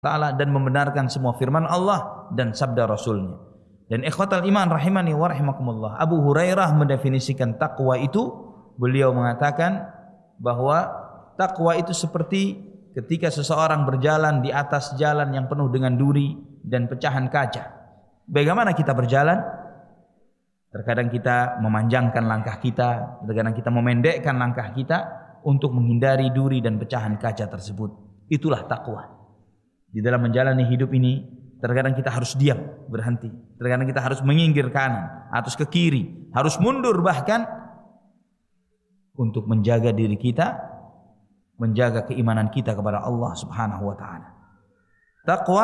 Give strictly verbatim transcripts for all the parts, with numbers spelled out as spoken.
Ta'ala dan membenarkan semua firman Allah dan sabda Rasulnya. Dan ikhwatal iman rahimani wa rahimakumullah, Abu Hurairah mendefinisikan takwa itu, beliau mengatakan bahwa takwa itu seperti ketika seseorang berjalan di atas jalan yang penuh dengan duri dan pecahan kaca. Bagaimana kita berjalan? Terkadang kita memanjangkan langkah kita, terkadang kita memendekkan langkah kita untuk menghindari duri dan pecahan kaca tersebut. Itulah takwa. Di dalam menjalani hidup ini, terkadang kita harus diam, berhenti. Terkadang kita harus menyinggir kanan, atau ke kiri, harus mundur bahkan untuk menjaga diri kita, menjaga keimanan kita kepada Allah Subhanahu wa taala. Takwa,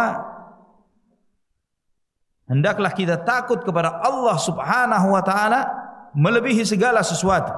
hendaklah kita takut kepada Allah Subhanahu wa taala melebihi segala sesuatu.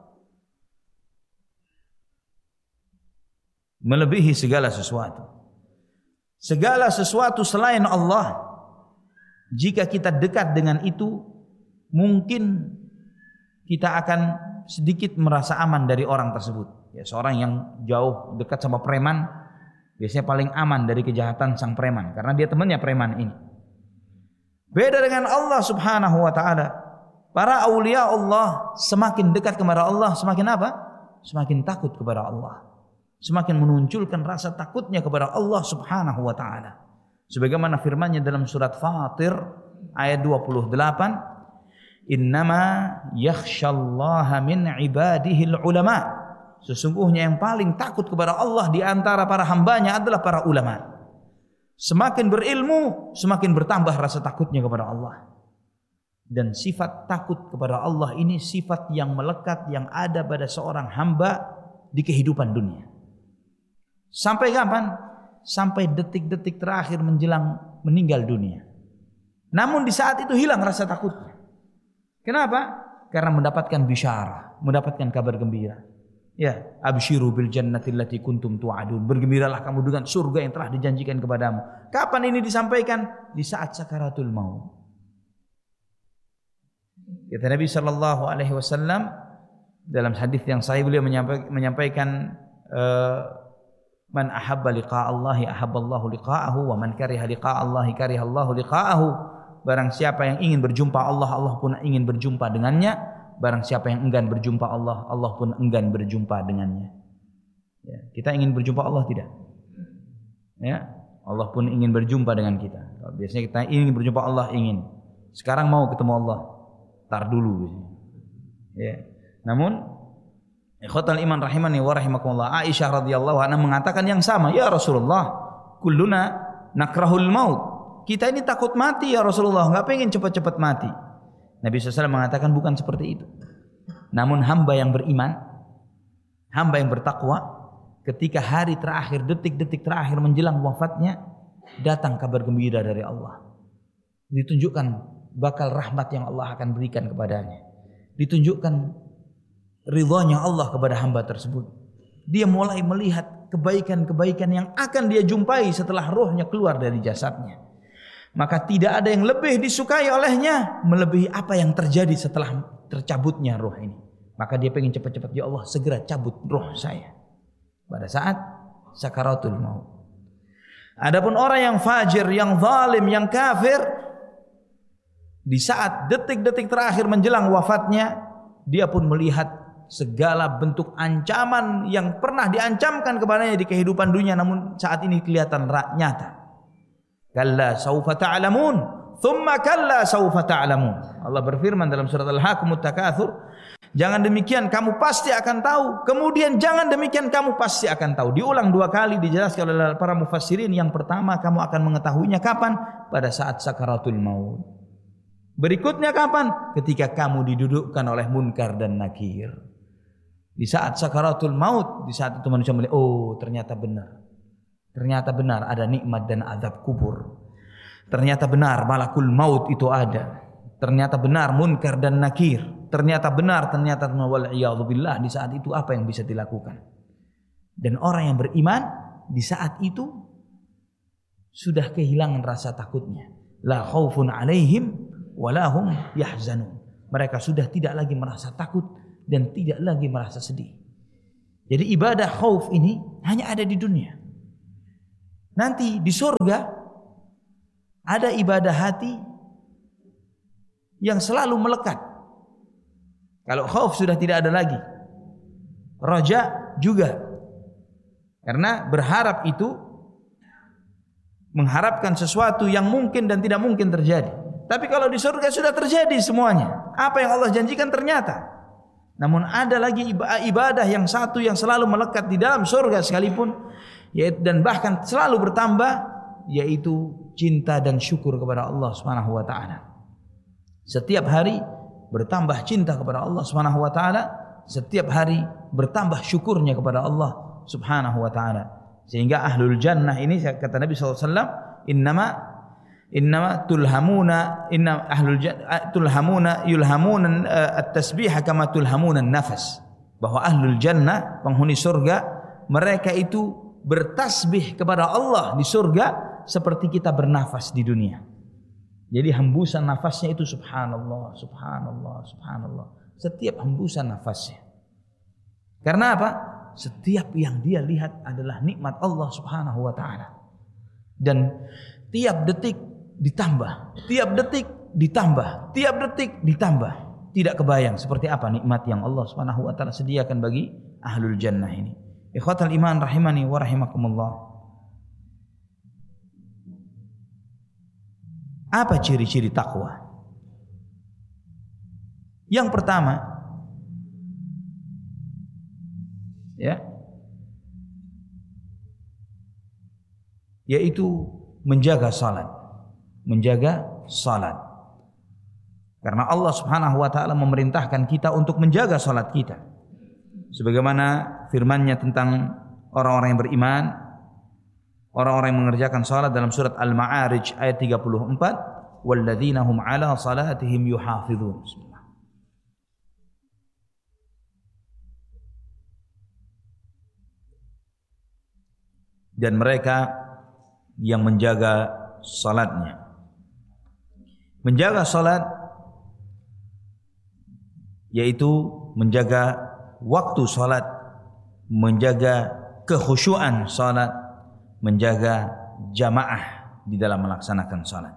Melebihi segala sesuatu. Segala sesuatu selain Allah, jika kita dekat dengan itu, mungkin kita akan sedikit merasa aman dari orang tersebut. Ya, seorang yang jauh dekat sama preman biasanya paling aman dari kejahatan sang preman, karena dia temannya preman ini. Beda dengan Allah Subhanahu wa taala. Para aulia Allah semakin dekat kepada Allah, semakin apa? Semakin takut kepada Allah. Semakin menunjukkan rasa takutnya kepada Allah Subhanahu wa taala. Sebagaimana firman-Nya dalam surat Fatir ayat dua puluh delapan, "Innama yakhsyallaha min ibadihil ulama." Sesungguhnya yang paling takut kepada Allah di antara para hambanya adalah para ulama. Semakin berilmu, semakin bertambah rasa takutnya kepada Allah. Dan sifat takut kepada Allah ini sifat yang melekat, yang ada pada seorang hamba di kehidupan dunia. Sampai kapan? Sampai detik-detik terakhir menjelang meninggal dunia. Namun di saat itu hilang rasa takutnya. Kenapa? Karena mendapatkan bisyarah, mendapatkan kabar gembira. Ya, absyiru bil jannati allati kuntum tu'adun. Bergembiralah kamu dengan surga yang telah dijanjikan kepadamu. Kapan ini disampaikan? Di saat sakaratul maut. Kata Nabi sallallahu alaihi wasallam dalam hadis yang sahih, beliau menyampaikan, menyampaikan uh, Man ahabba liqa Allahi ahabballahu liqa'ahu wa man kariha liqa Allahi karihallahu liqa'ahu. Barang siapa yang ingin berjumpa Allah, Allah pun ingin berjumpa dengannya. Barang siapa yang enggan berjumpa Allah, Allah pun enggan berjumpa dengannya. Ya, kita ingin berjumpa Allah tidak? Ya, Allah pun ingin berjumpa dengan kita. Biasanya kita ingin berjumpa Allah, ingin. Sekarang mau ketemu Allah, tar dulu. Ya. Namun ikhwatal iman rahimani wa rahimakumullah, Aisyah radhiyallahu anha mengatakan yang sama, ya Rasulullah, kulluna nakrahul maut. Kita ini takut mati ya Rasulullah, enggak pengen cepat-cepat mati. Nabi shallallahu alaihi wasallam mengatakan bukan seperti itu. Namun hamba yang beriman, hamba yang bertakwa, ketika hari terakhir, detik-detik terakhir menjelang wafatnya, datang kabar gembira dari Allah. Ditunjukkan bakal rahmat yang Allah akan berikan kepadanya. Ditunjukkan ridhanya Allah kepada hamba tersebut. Dia mulai melihat kebaikan-kebaikan yang akan dia jumpai setelah rohnya keluar dari jasadnya. Maka tidak ada yang lebih disukai olehnya melebihi apa yang terjadi setelah tercabutnya roh ini. Maka dia pengen cepat-cepat, ya Allah segera cabut roh saya pada saat sakaratul maut. Adapun orang yang fajir, yang zalim, yang kafir, di saat detik-detik terakhir menjelang wafatnya, dia pun melihat segala bentuk ancaman yang pernah diancamkan kepadanya di kehidupan dunia, namun saat ini kelihatan nyata. Kalla saufa ta'lamun, thumma kalla saufa ta'lamun. Allah berfirman dalam surat Al-Hakumut Takatsur, jangan demikian kamu pasti akan tahu, kemudian jangan demikian kamu pasti akan tahu. Diulang dua kali, dijelaskan oleh para mufassirin. Yang pertama, kamu akan mengetahuinya kapan? Pada saat sakaratul maut. Berikutnya kapan? Ketika kamu didudukkan oleh munkar dan nakir. Di saat sakaratul maut, di saat itu manusia melihat, oh ternyata benar. Ternyata benar ada nikmat dan azab kubur. Ternyata benar malakul maut itu ada. Ternyata benar munkar dan nakir. Ternyata benar, ternyata wal'iyadzubillah. Di saat itu apa yang bisa dilakukan? Dan orang yang beriman di saat itu sudah kehilangan rasa takutnya. La khaufun alaihim walahum yahzanun. Mereka sudah tidak lagi merasa takut dan tidak lagi merasa sedih. Jadi ibadah khauf ini hanya ada di dunia. nanti di surga ada ibadah hati yang selalu melekat. Kalau khauf sudah tidak ada lagi, raja juga, karena berharap itu mengharapkan sesuatu yang mungkin dan tidak mungkin terjadi. Tapi kalau di surga sudah terjadi semuanya, apa yang Allah janjikan ternyata. Namun ada lagi ibadah yang satu yang selalu melekat di dalam surga sekalipun, yaitu dan bahkan selalu bertambah, yaitu cinta dan syukur kepada Allah Subhanahu wa taala. Setiap hari bertambah cinta kepada Allah Subhanahu wa taala, setiap hari bertambah syukurnya kepada Allah Subhanahu wa taala. Sehingga ahlul jannah ini, kata Nabi sallallahu alaihi wasallam, innama innama tulhamuna inna ahlul jannah tulhamuna yulhamuna at-tasbih kama tulhamuna an-nafas. Bahwa ahlul jannah, penghuni surga, mereka itu bertasbih kepada Allah di surga seperti kita bernafas di dunia. Jadi hembusan nafasnya itu subhanallah, subhanallah, subhanallah. Setiap hembusan nafasnya. Karena apa? Setiap yang dia lihat adalah nikmat Allah Subhanahu wa taala. Dan tiap detik ditambah, tiap detik ditambah, tiap detik ditambah. Tidak kebayang seperti apa nikmat yang Allah Subhanahu wa taala sediakan bagi ahlul jannah ini. Ikhwatal iman rahimani wa rahimakumullah. Apa ciri-ciri takwa? Yang pertama, ya, yaitu menjaga salat, menjaga salat. Karena Allah Subhanahu wa taala memerintahkan kita untuk menjaga salat kita. Sebagaimana firman-Nya tentang orang-orang yang beriman, orang-orang yang mengerjakan salat dalam surat Al-Ma'arij ayat tiga puluh empat, walladzina hum 'ala salatihim yuhafizun. Dan mereka yang menjaga salatnya. Menjaga salat yaitu menjaga waktu salat, menjaga kekhusyuan salat, menjaga jamaah di dalam melaksanakan salat.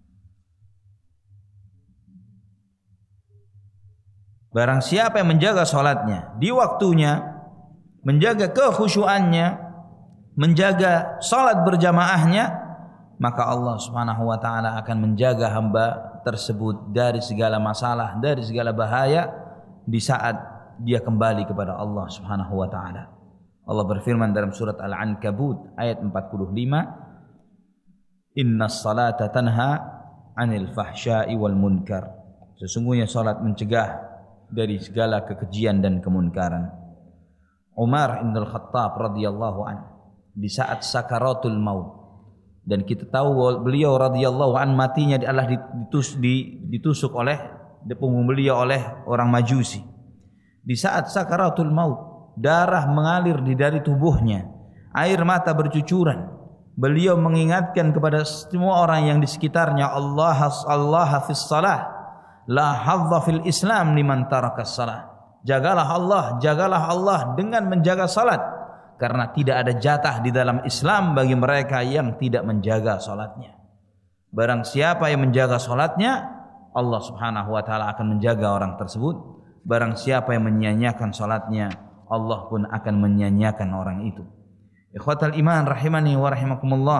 Barang siapa yang menjaga salatnya di waktunya, menjaga kekhusyuannya, menjaga salat berjamaahnya, maka Allah Subhanahu wa taala akan menjaga hamba tersebut dari segala masalah, dari segala bahaya di saat dia kembali kepada Allah Subhanahu wa taala. Allah berfirman dalam surat Al-Ankabut ayat empat puluh lima, innas salata tanha 'anil fahsya'i wal munkar. Sesungguhnya salat mencegah dari segala kekejian dan kemunkaran. Umar bin Al-Khattab radhiyallahu anhu di saat sakaratul maut, dan kita tahu beliau radhiyallahu an matinya adalah ditus, ditusuk oleh punggung beliau oleh orang Majusi. Di saat sakaratul maut, darah mengalir di dari tubuhnya, air mata bercucuran. Beliau mengingatkan kepada semua orang yang di sekitarnya, Allah Allah fis salah, la hadza fil Islam liman tarakas salah. Jagalah Allah, jagalah Allah dengan menjaga salat, karena tidak ada jatah di dalam Islam bagi mereka yang tidak menjaga salatnya. Barang siapa yang menjaga salatnya, Allah Subhanahu wa taala akan menjaga orang tersebut. Barang siapa yang menyia-nyiakan salatnya, Allah pun akan menyia-nyiakan orang itu. Ikhwatal iman rahimani wa rahimakumullah.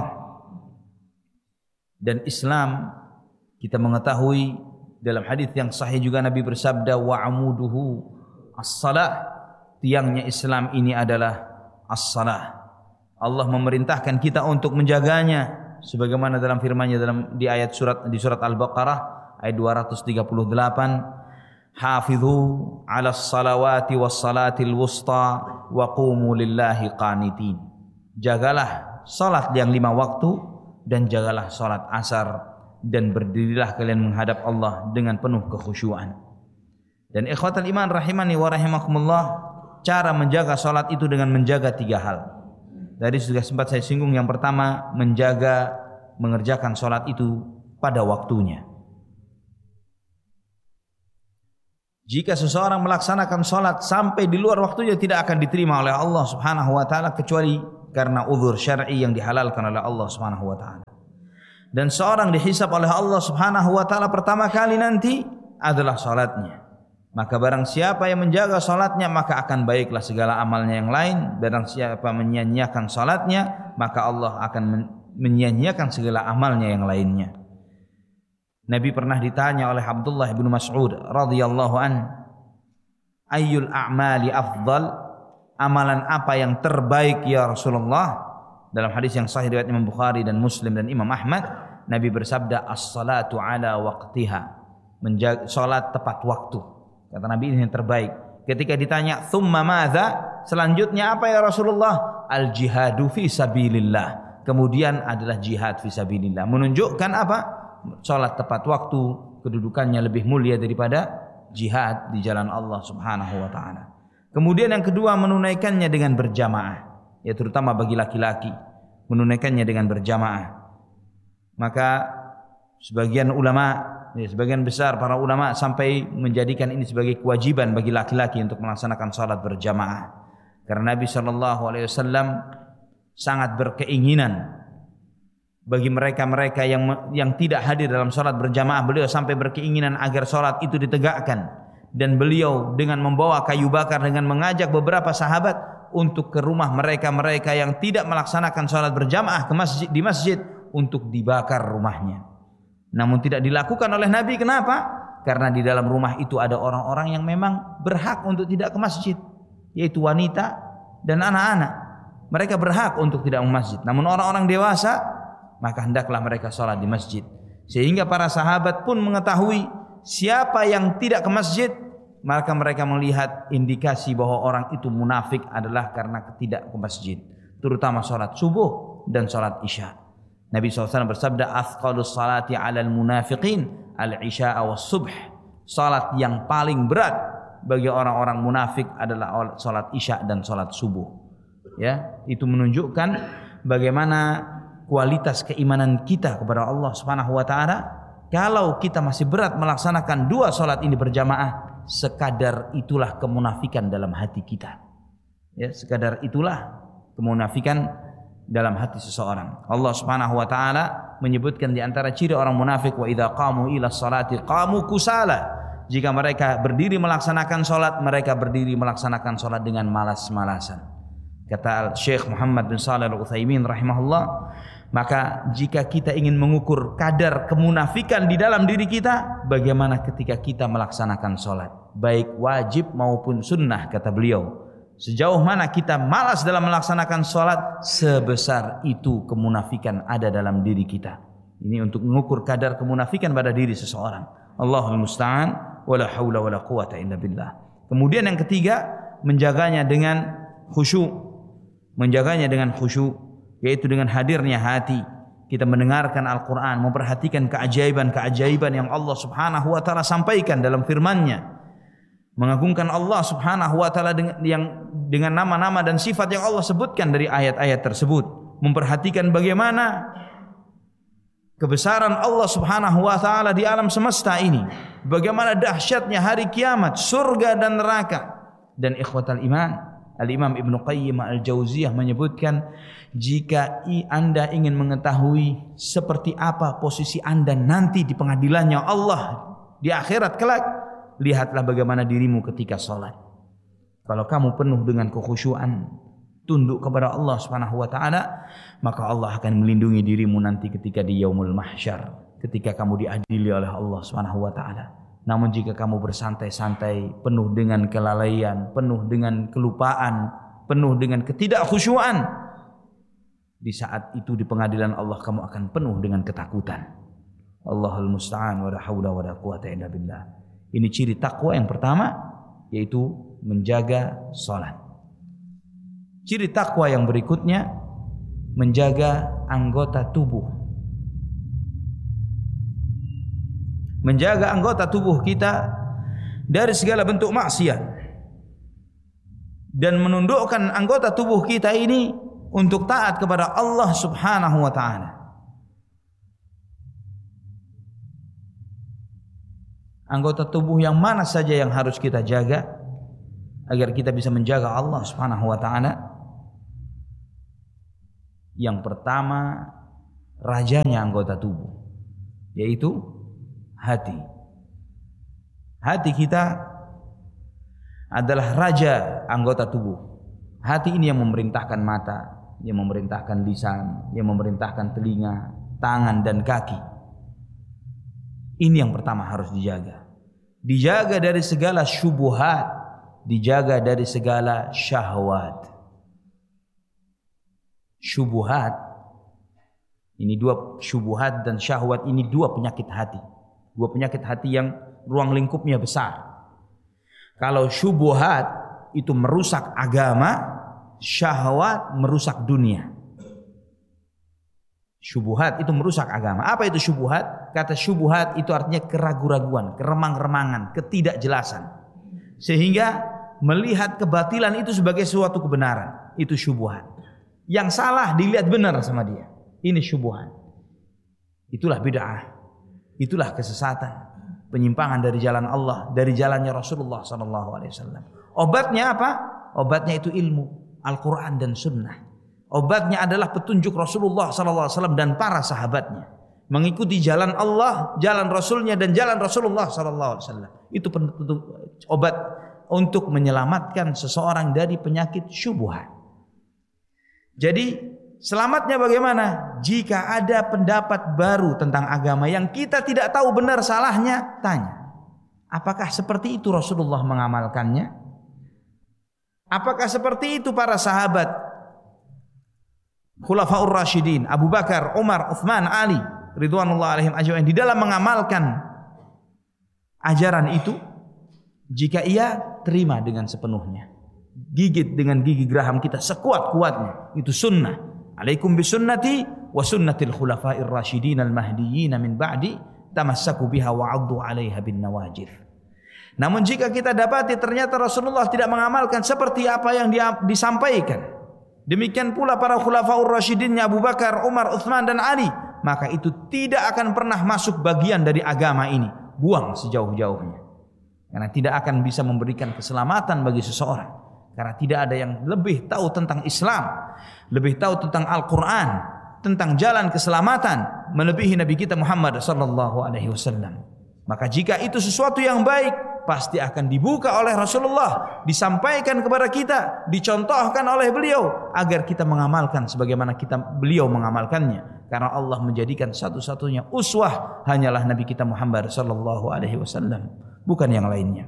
Dan Islam, kita mengetahui dalam hadis yang sahih juga Nabi bersabda, wa amuduhu as-salah. Tiangnya Islam ini adalah as-salah. Allah memerintahkan kita untuk menjaganya sebagaimana dalam firman-Nya dalam di ayat surat di surat Al-Baqarah ayat dua ratus tiga puluh delapan, hafizu 'alas salawati was salatil wusta wa qumu lillahi qanitin. Jagalah salat yang lima waktu dan jagalah salat asar, dan berdirilah kalian menghadap Allah dengan penuh kekhusyuan. Dan ikhwatal iman rahimani wa rahimakumullah, cara menjaga salat itu dengan menjaga tiga hal. Tadi sudah sempat saya singgung. Yang pertama, menjaga mengerjakan salat itu pada waktunya. Jika seseorang melaksanakan salat sampai di luar waktunya, tidak akan diterima oleh Allah Subhanahu wa taala kecuali karena uzur syar'i yang dihalalkan oleh Allah Subhanahu wa taala. Dan seorang dihisab oleh Allah Subhanahu wa taala pertama kali nanti adalah salatnya. Maka barang siapa yang menjaga salatnya maka akan baiklah segala amalnya yang lain. Barang siapa menyia-nyiakan salatnya maka Allah akan menyia-nyiakan segala amalnya yang lainnya. Nabi pernah ditanya oleh Abdullah bin Mas'ud radhiyallahu an, ayyul a'mali afdal? Amalan apa yang terbaik ya Rasulullah? Dalam hadis yang sahih riwayat Imam Bukhari dan Muslim dan Imam Ahmad, Nabi bersabda as-salatu ala waqtiha, menjaga salat tepat waktu. Kata Nabi ini yang terbaik. Ketika ditanya thumma madza, selanjutnya apa ya Rasulullah? Al jihadu fi sabilillah. Kemudian adalah jihad fi sabilillah. Menunjukkan apa? Salat tepat waktu kedudukannya lebih mulia daripada jihad di jalan Allah Subhanahu wa taala. Kemudian yang kedua menunaikannya dengan berjamaah. Ya terutama bagi laki-laki, menunaikannya dengan berjamaah. Maka sebagian ulama, ya, sebagian besar para ulama sampai menjadikan ini sebagai kewajiban bagi laki-laki untuk melaksanakan salat berjamaah. Karena Nabi shallallahu alaihi wasallam sangat berkeinginan bagi mereka-mereka yang yang tidak hadir dalam salat berjamaah, beliau sampai berkeinginan agar salat itu ditegakkan. Dan beliau dengan membawa kayu bakar dengan mengajak beberapa sahabat untuk ke rumah mereka-mereka yang tidak melaksanakan salat berjamaah ke masjid, di masjid untuk dibakar rumahnya. Namun tidak dilakukan oleh Nabi. Kenapa? Karena di dalam rumah itu ada orang-orang yang memang berhak untuk tidak ke masjid, yaitu wanita dan anak-anak. Mereka berhak untuk tidak ke masjid. Namun orang-orang dewasa maka hendaklah mereka salat di masjid. Sehingga para sahabat pun mengetahui siapa yang tidak ke masjid, maka mereka melihat indikasi bahwa orang itu munafik adalah karena tidak ke masjid, terutama salat subuh dan salat isya. Nabi shallallahu alaihi wasallam bersabda, "Athqalus salati 'alal munafiqin al-isya was subh." Salat yang paling berat bagi orang-orang munafik adalah salat isya dan salat subuh. Ya, itu menunjukkan bagaimana kualitas keimanan kita kepada Allah Subhanahu wa taala. Kalau kita masih berat melaksanakan dua salat ini berjamaah, sekadar itulah kemunafikan dalam hati kita. Ya, sekadar itulah kemunafikan dalam hati seseorang. Allah Subhanahu wa taala menyebutkan di antara ciri orang munafik, wa idza qamu ila sholati qamu kusala. Jika mereka berdiri melaksanakan salat, mereka berdiri melaksanakan salat dengan malas-malasan. Kata Syekh Muhammad bin Shalih Al-Utsaimin rahimahullah, maka jika kita ingin mengukur kadar kemunafikan di dalam diri kita, bagaimana ketika kita melaksanakan salat, baik wajib maupun sunnah, kata beliau, sejauh mana kita malas dalam melaksanakan salat, sebesar itu kemunafikan ada dalam diri kita. Ini untuk mengukur kadar kemunafikan pada diri seseorang. Allahul musta'an, wala haula wala quwata illa billah. Kemudian yang ketiga, menjaganya dengan khusyuk. Menjaganya dengan khusyuk, yaitu dengan hadirnya hati kita mendengarkan Al-Quran, memperhatikan keajaiban-keajaiban yang Allah Subhanahu wa taala sampaikan dalam firman-Nya, mengagungkan Allah Subhanahu wa taala dengan yang dengan nama-nama dan sifat yang Allah sebutkan dari ayat-ayat tersebut, memperhatikan bagaimana kebesaran Allah Subhanahu wa taala di alam semesta ini, bagaimana dahsyatnya hari kiamat, surga dan neraka. Dan ikhwatal iman, Al-Imam Ibnu Qayyim Al-Jauziyah menyebutkan, jika Anda ingin mengetahui seperti apa posisi Anda nanti di pengadilannya Allah di akhirat kelak, lihatlah bagaimana dirimu ketika salat. Kalau kamu penuh dengan kekhusyuan, tunduk kepada Allah Subhanahu wa taala, maka Allah akan melindungi dirimu nanti ketika di yaumul mahsyar, ketika kamu diadili oleh Allah Subhanahu wa taala. Namun jika kamu bersantai-santai, penuh dengan kelalaian, penuh dengan kelupaan, penuh dengan ketidakkhusyuan, di saat itu di pengadilan Allah kamu akan penuh dengan ketakutan. Allahul musta'an, wa la haula wa la quwata illa billah. Ini ciri takwa yang pertama, yaitu menjaga salat. Ciri takwa yang berikutnya, menjaga anggota tubuh. Menjaga anggota tubuh kita dari segala bentuk maksiat dan menundukkan anggota tubuh kita ini untuk taat kepada Allah Subhanahu wa taala. Anggota tubuh yang mana saja yang harus kita jaga agar kita bisa menjaga Allah Subhanahu wa taala? Yang pertama, rajanya anggota tubuh, yaitu hati. Hati kita adalah raja anggota tubuh. Hati ini yang memerintahkan mata, yang memerintahkan lisan, yang memerintahkan telinga, tangan dan kaki. Ini yang pertama harus dijaga. Dijaga dari segala syubhat, dijaga dari segala syahwat. Syubhat, ini dua, syubhat dan syahwat ini dua penyakit hati. Dua penyakit hati yang ruang lingkupnya besar. Kalau syubhat itu merusak agama, syahwat merusak dunia. Syubhat itu merusak agama. Apa itu syubhat? Kata syubhat itu artinya keraguan-raguan, keremang-remangan, ketidakjelasan. Sehingga melihat kebatilan itu sebagai suatu kebenaran. Itu syubhat. Yang salah dilihat benar sama dia. Ini syubhat. Itulah bid'ah. Itulah kesesatan, penyimpangan dari jalan Allah, dari jalannya Rasulullah sallallahu alaihi wasallam. Obatnya apa? Obatnya itu ilmu, Al-Quran dan Sunnah. Obatnya adalah petunjuk Rasulullah sallallahu alaihi wasallam dan para sahabatnya. Mengikuti jalan Allah, jalan Rasulnya dan jalan Rasulullah sallallahu alaihi wasallam. Itu obat untuk menyelamatkan seseorang dari penyakit syubhat. Jadi selamatnya bagaimana? Jika ada pendapat baru tentang agama yang kita tidak tahu benar salahnya, tanya. Apakah seperti itu Rasulullah mengamalkannya? Apakah seperti itu para sahabat Khulafaur Rasyidin, Abu Bakar, Umar, Uthman, Ali ridwanullah alaihim ajma'in di dalam mengamalkan ajaran itu? Jika iya, terima dengan sepenuhnya. Gigit dengan gigi geraham kita sekuat-kuatnya. Itu sunnah. Alaikum bisunnati wa sunnatil khulafair rasyidin al-mahdiyyin min ba'di tamassaku biha wa 'addu 'alaiha bin nawajir. Namun jika kita dapati ternyata Rasulullah tidak mengamalkan seperti apa yang dia, disampaikan, demikian pula para khulafaur rasyidinnya Abu Bakar, Umar, Uthman dan Ali, maka itu tidak akan pernah masuk bagian dari agama ini. Buang sejauh-jauhnya. Karena tidak akan bisa memberikan keselamatan bagi seseorang. Karena tidak ada yang lebih tahu tentang Islam, lebih tahu tentang Al-Quran, tentang jalan keselamatan, melebihi Nabi kita Muhammad sallallahu alaihi wasallam. Maka jika itu sesuatu yang baik, pasti akan dibuka oleh Rasulullah, disampaikan kepada kita, dicontohkan oleh beliau agar kita mengamalkan sebagaimana kita beliau mengamalkannya. Karena Allah menjadikan satu-satunya uswah hanyalah Nabi kita Muhammad sallallahu alaihi wasallam, bukan yang lainnya.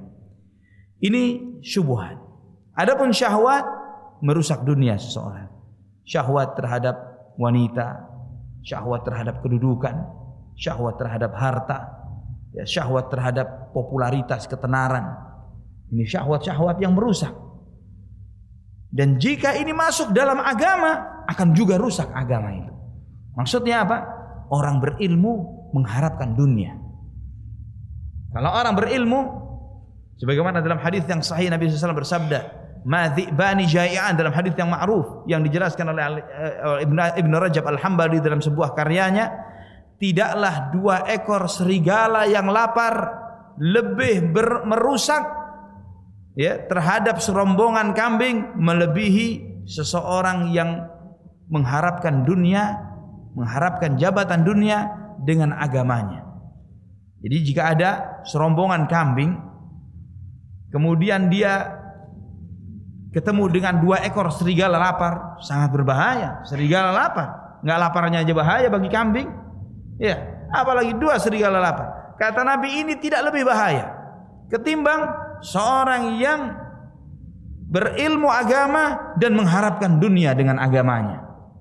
Ini syubhat. Adapun syahwat merusak dunia seseorang. Syahwat terhadap wanita, syahwat terhadap kedudukan, syahwat terhadap harta, ya, syahwat terhadap popularitas, ketenaran. Ini syahwat-syahwat yang merusak. Dan jika ini masuk dalam agama, akan juga rusak agama itu. Maksudnya apa? Orang berilmu mengharapkan dunia. Kalau orang berilmu, sebagaimana dalam hadis yang sahih Nabi sallallahu alaihi wasallam bersabda, "Ma dhi'bani jai'an," dalam hadis yang ma'ruf yang dijelaskan oleh Ibn Rajab Al-Hambali dalam sebuah karyanya, tidaklah dua ekor serigala yang lapar lebih ber, merusak ya terhadap serombongan kambing melebihi seseorang yang mengharapkan dunia, mengharapkan jabatan dunia dengan agamanya. Jadi jika ada serombongan kambing, kemudian dia ketemu dengan dua ekor serigala lapar, sangat berbahaya. Serigala lapar, nggak laparnya aja bahaya bagi kambing. Ya, apalagi dua serigala lapar. Kata Nabi, ini tidak lebih bahaya ketimbang seorang yang berilmu agama dan mengharapkan dunia dengan agamanya.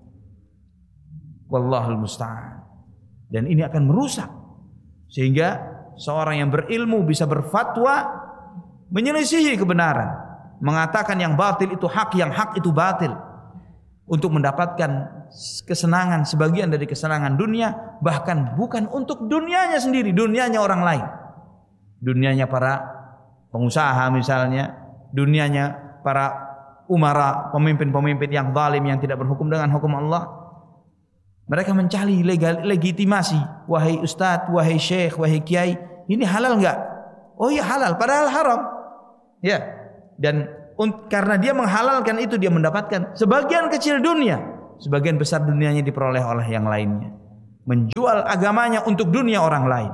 Wallahul musta'an. Dan ini akan merusak, sehingga seorang yang berilmu bisa berfatwa menyelisihi kebenaran, mengatakan yang batil itu hak, yang hak itu batil, untuk mendapatkan kesenangan, sebagian dari kesenangan dunia, bahkan bukan untuk dunianya sendiri, dunianya orang lain, dunianya para pengusaha misalnya, dunianya para umara, pemimpin-pemimpin yang zalim yang tidak berhukum dengan hukum Allah. Mereka mencari legal, legitimasi. Wahai ustadz, wahai syekh, wahai kiai, ini halal enggak? Oh iya halal, padahal haram. Ya. Dan un, karena dia menghalalkan itu, dia mendapatkan sebagian kecil dunia. sebagian besar dunianya diperoleh oleh yang lainnya. Menjual agamanya untuk dunia orang lain.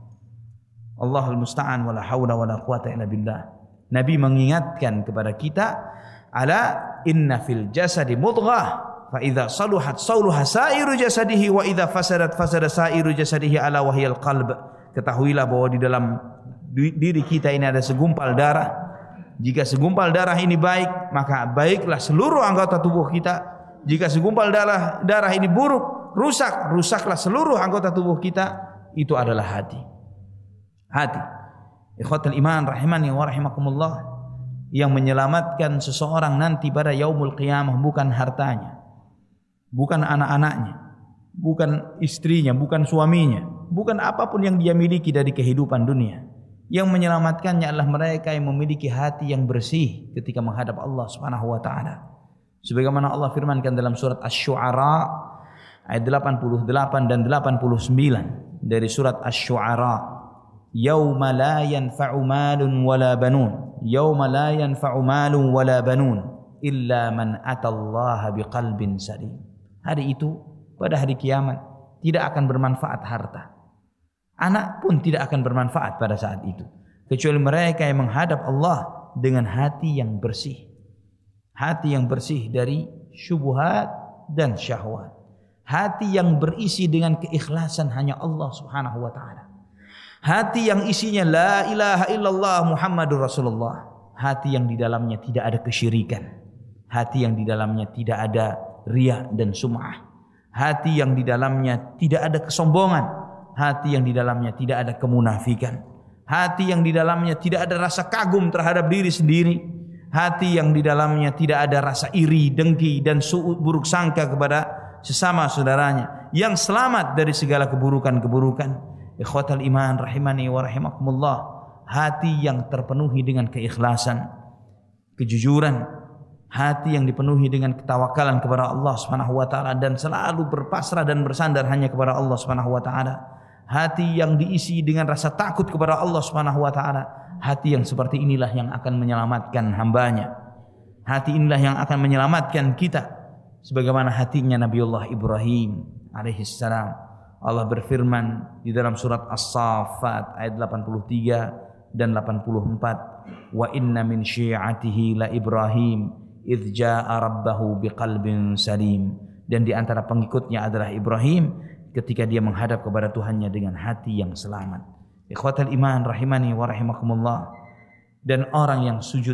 Allahul musta'an wala haula wala quwata illa billah. Nabi mengingatkan kepada kita, ala inna fil jasadi mudghah fa idza saluhat saluha sairu jasadihi wa idza fasadat fasada sairu jasadihi ala wahyal qalb. Ketahuilah bahwa di dalam diri kita ini ada segumpal darah. Jika segumpal darah ini baik, maka baiklah seluruh anggota tubuh kita. Jika segumpal darah darah ini buruk, rusak, rusaklah seluruh anggota tubuh kita. Itu adalah hati. Hati. Ikhwatul iman rahimani wa rahimakumullah, yang menyelamatkan seseorang nanti pada yaumul qiyamah bukan hartanya, bukan anak-anaknya, bukan istrinya, bukan suaminya, bukan apapun yang dia miliki dari kehidupan dunia. Yang menyelamatkannya adalah mereka yang memiliki hati yang bersih ketika menghadap Allah Subhanahu wa taala. Sebagaimana Allah firmankan dalam surat Asy-Syu'ara ayat delapan puluh delapan dan delapan puluh sembilan dari surat Asy-Syu'ara, yauma la yanfa'u malun wala banun, yauma la yanfa'u malun wala banun illa man atallaha biqalbin salim. Hari itu, pada hari kiamat, tidak akan bermanfaat harta. Anak pun tidak akan bermanfaat pada saat itu, kecuali mereka yang menghadap Allah dengan hati yang bersih. Hati yang bersih dari syubhat dan syahwat. Hati yang berisi dengan keikhlasan hanya Allah Subhanahu wa taala. Hati yang isinya la ilaha illallah Muhammadur Rasulullah. Hati yang di dalamnya tidak ada kesyirikan. Hati yang di dalamnya tidak ada riya dan sum'ah. Hati yang di dalamnya tidak ada kesombongan. Hati yang di dalamnya tidak ada kemunafikan. Hati yang di dalamnya tidak ada rasa kagum terhadap diri sendiri. Hati yang di dalamnya tidak ada rasa iri, dengki dan buruk sangka kepada sesama saudaranya, yang selamat dari segala keburukan-keburukan. Ikhwatal iman rahimani wa rahimakumullah, hati yang terpenuhi dengan keikhlasan, kejujuran, hati yang dipenuhi dengan ketawakalan kepada Allah Subhanahu wa taala dan selalu berpasrah dan bersandar hanya kepada Allah Subhanahu wa taala. Hati yang diisi dengan rasa takut kepada Allah Subhanahu wa taala. Hati yang seperti inilah yang akan menyelamatkan hambanya. Hati inilah yang akan menyelamatkan kita, sebagaimana hatinya Nabiullah Ibrahim alaihi salam. Allah berfirman di dalam surat As-Saffat ayat delapan puluh tiga dan delapan puluh empat, wa inna min syi'atihi la Ibrahim idz jaa'a rabbahu biqalbin salim. Dan di antara pengikutnya adalah Ibrahim ketika dia menghadap kepada Tuhannya dengan hati yang selamat. Ikhwatal iman rahimani wa rahimakumullah. Dan orang yang sujud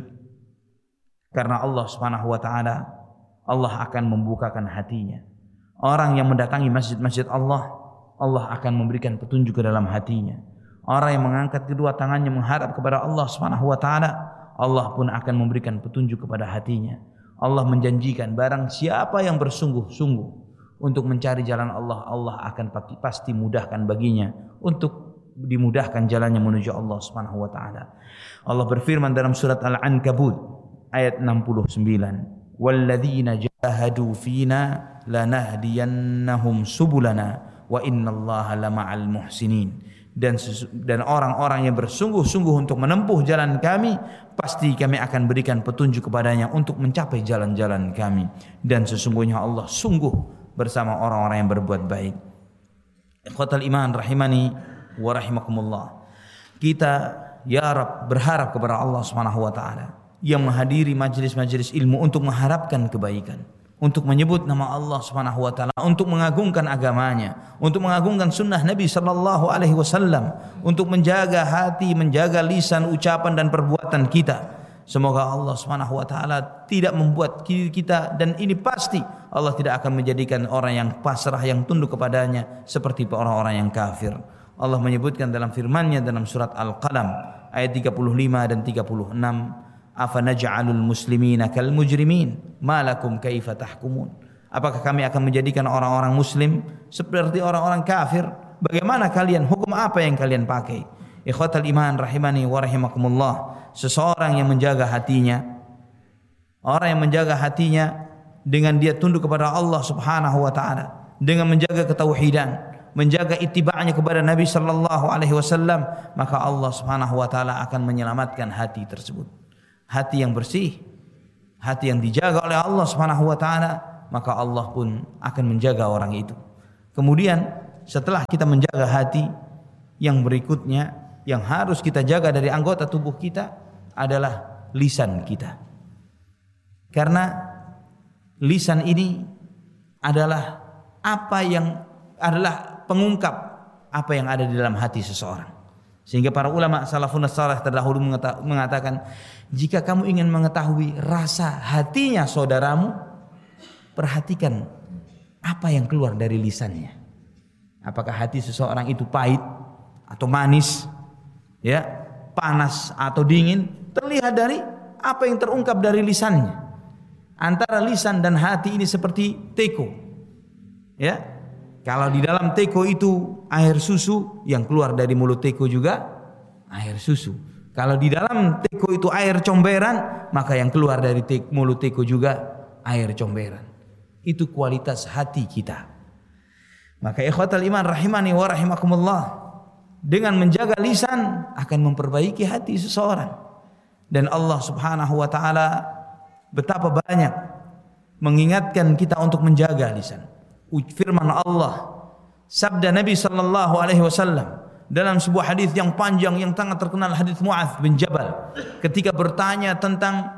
karena Allah Subhanahu wa taala, Allah akan membukakan hatinya. Orang yang mendatangi masjid-masjid Allah, Allah akan memberikan petunjuk ke dalam hatinya. Orang yang mengangkat kedua tangannya menghadap kepada Allah Subhanahu wa taala, Allah pun akan memberikan petunjuk kepada hatinya. Allah menjanjikan barang siapa yang bersungguh-sungguh untuk mencari jalan Allah, Allah akan pasti mudahkan baginya untuk dimudahkan jalannya menuju Allah Subhanahu wa taala. Allah berfirman dalam surat Al-Ankabut ayat enam puluh sembilan, walladzina jahadu fina lanahdiyannahum subulana wa innallaha lama'al muhsinin. Dan dan orang-orang yang bersungguh-sungguh untuk menempuh jalan kami, pasti kami akan berikan petunjuk kepadanya untuk mencapai jalan-jalan kami. Dan sesungguhnya Allah sungguh bersama orang-orang yang berbuat baik. Ikhwatal iman rahimani wa rahimakumullah. Kita ya Rabb berharap kepada Allah Subhanahu wa taala yang menghadiri majelis-majelis ilmu untuk mengharapkan kebaikan, untuk menyebut nama Allah Subhanahu wa taala, untuk mengagungkan agamanya, untuk mengagungkan sunnah Nabi sallallahu alaihi wasallam, untuk menjaga hati, menjaga lisan, ucapan dan perbuatan kita. Semoga Allah Subhanahu wa taala tidak membuat kita, dan ini pasti Allah tidak akan menjadikan orang yang pasrah, yang tunduk kepadanya seperti orang-orang yang kafir. Allah menyebutkan dalam firman-Nya dalam surat Al-Qalam ayat tiga puluh lima dan tiga puluh enam, afanaj'alul muslimina kal mujrimin malakum kaifa tahkumun. Apakah kami akan menjadikan orang-orang muslim seperti orang-orang kafir? Bagaimana kalian, hukum apa yang kalian pakai? Ikhwatal iman rahimani wa rahimakumullah. Seseorang yang menjaga hatinya, orang yang menjaga hatinya dengan dia tunduk kepada Allah Subhanahu wa taala, dengan menjaga ketauhidan, menjaga ittiba'nya kepada Nabi sallallahu alaihi wasallam, maka Allah Subhanahu wa taala akan menyelamatkan hati tersebut. Hati yang bersih, hati yang dijaga oleh Allah Subhanahu wa taala maka Allah pun akan menjaga orang itu. Kemudian setelah kita menjaga hati, yang berikutnya yang harus kita jaga dari anggota tubuh kita adalah lisan kita. Karena lisan ini adalah apa yang adalah pengungkap apa yang ada di dalam hati seseorang. Sehingga para ulama salafun salih terdahulu mengatakan, jika kamu ingin mengetahui rasa hatinya saudaramu, perhatikan apa yang keluar dari lisannya. Apakah hati seseorang itu pahit atau manis, ya, panas atau dingin, terlihat dari apa yang terungkap dari lisannya. Antara lisan dan hati ini seperti teko, ya. Kalau di dalam teko itu air susu, yang keluar dari mulut teko juga air susu. Kalau di dalam teko itu air comberan, maka yang keluar dari teko, mulut teko juga air comberan. Itu kualitas hati kita. Maka ikhwatal iman rahimani wa rahimakumullah, dengan menjaga lisan akan memperbaiki hati seseorang. Dan Allah Subhanahu wa taala betapa banyak mengingatkan kita untuk menjaga lisan. Firman Allah, sabda Nabi sallallahu alaihi wasallam dalam sebuah hadis yang panjang yang sangat terkenal, hadis Mu'adz bin Jabal, ketika bertanya tentang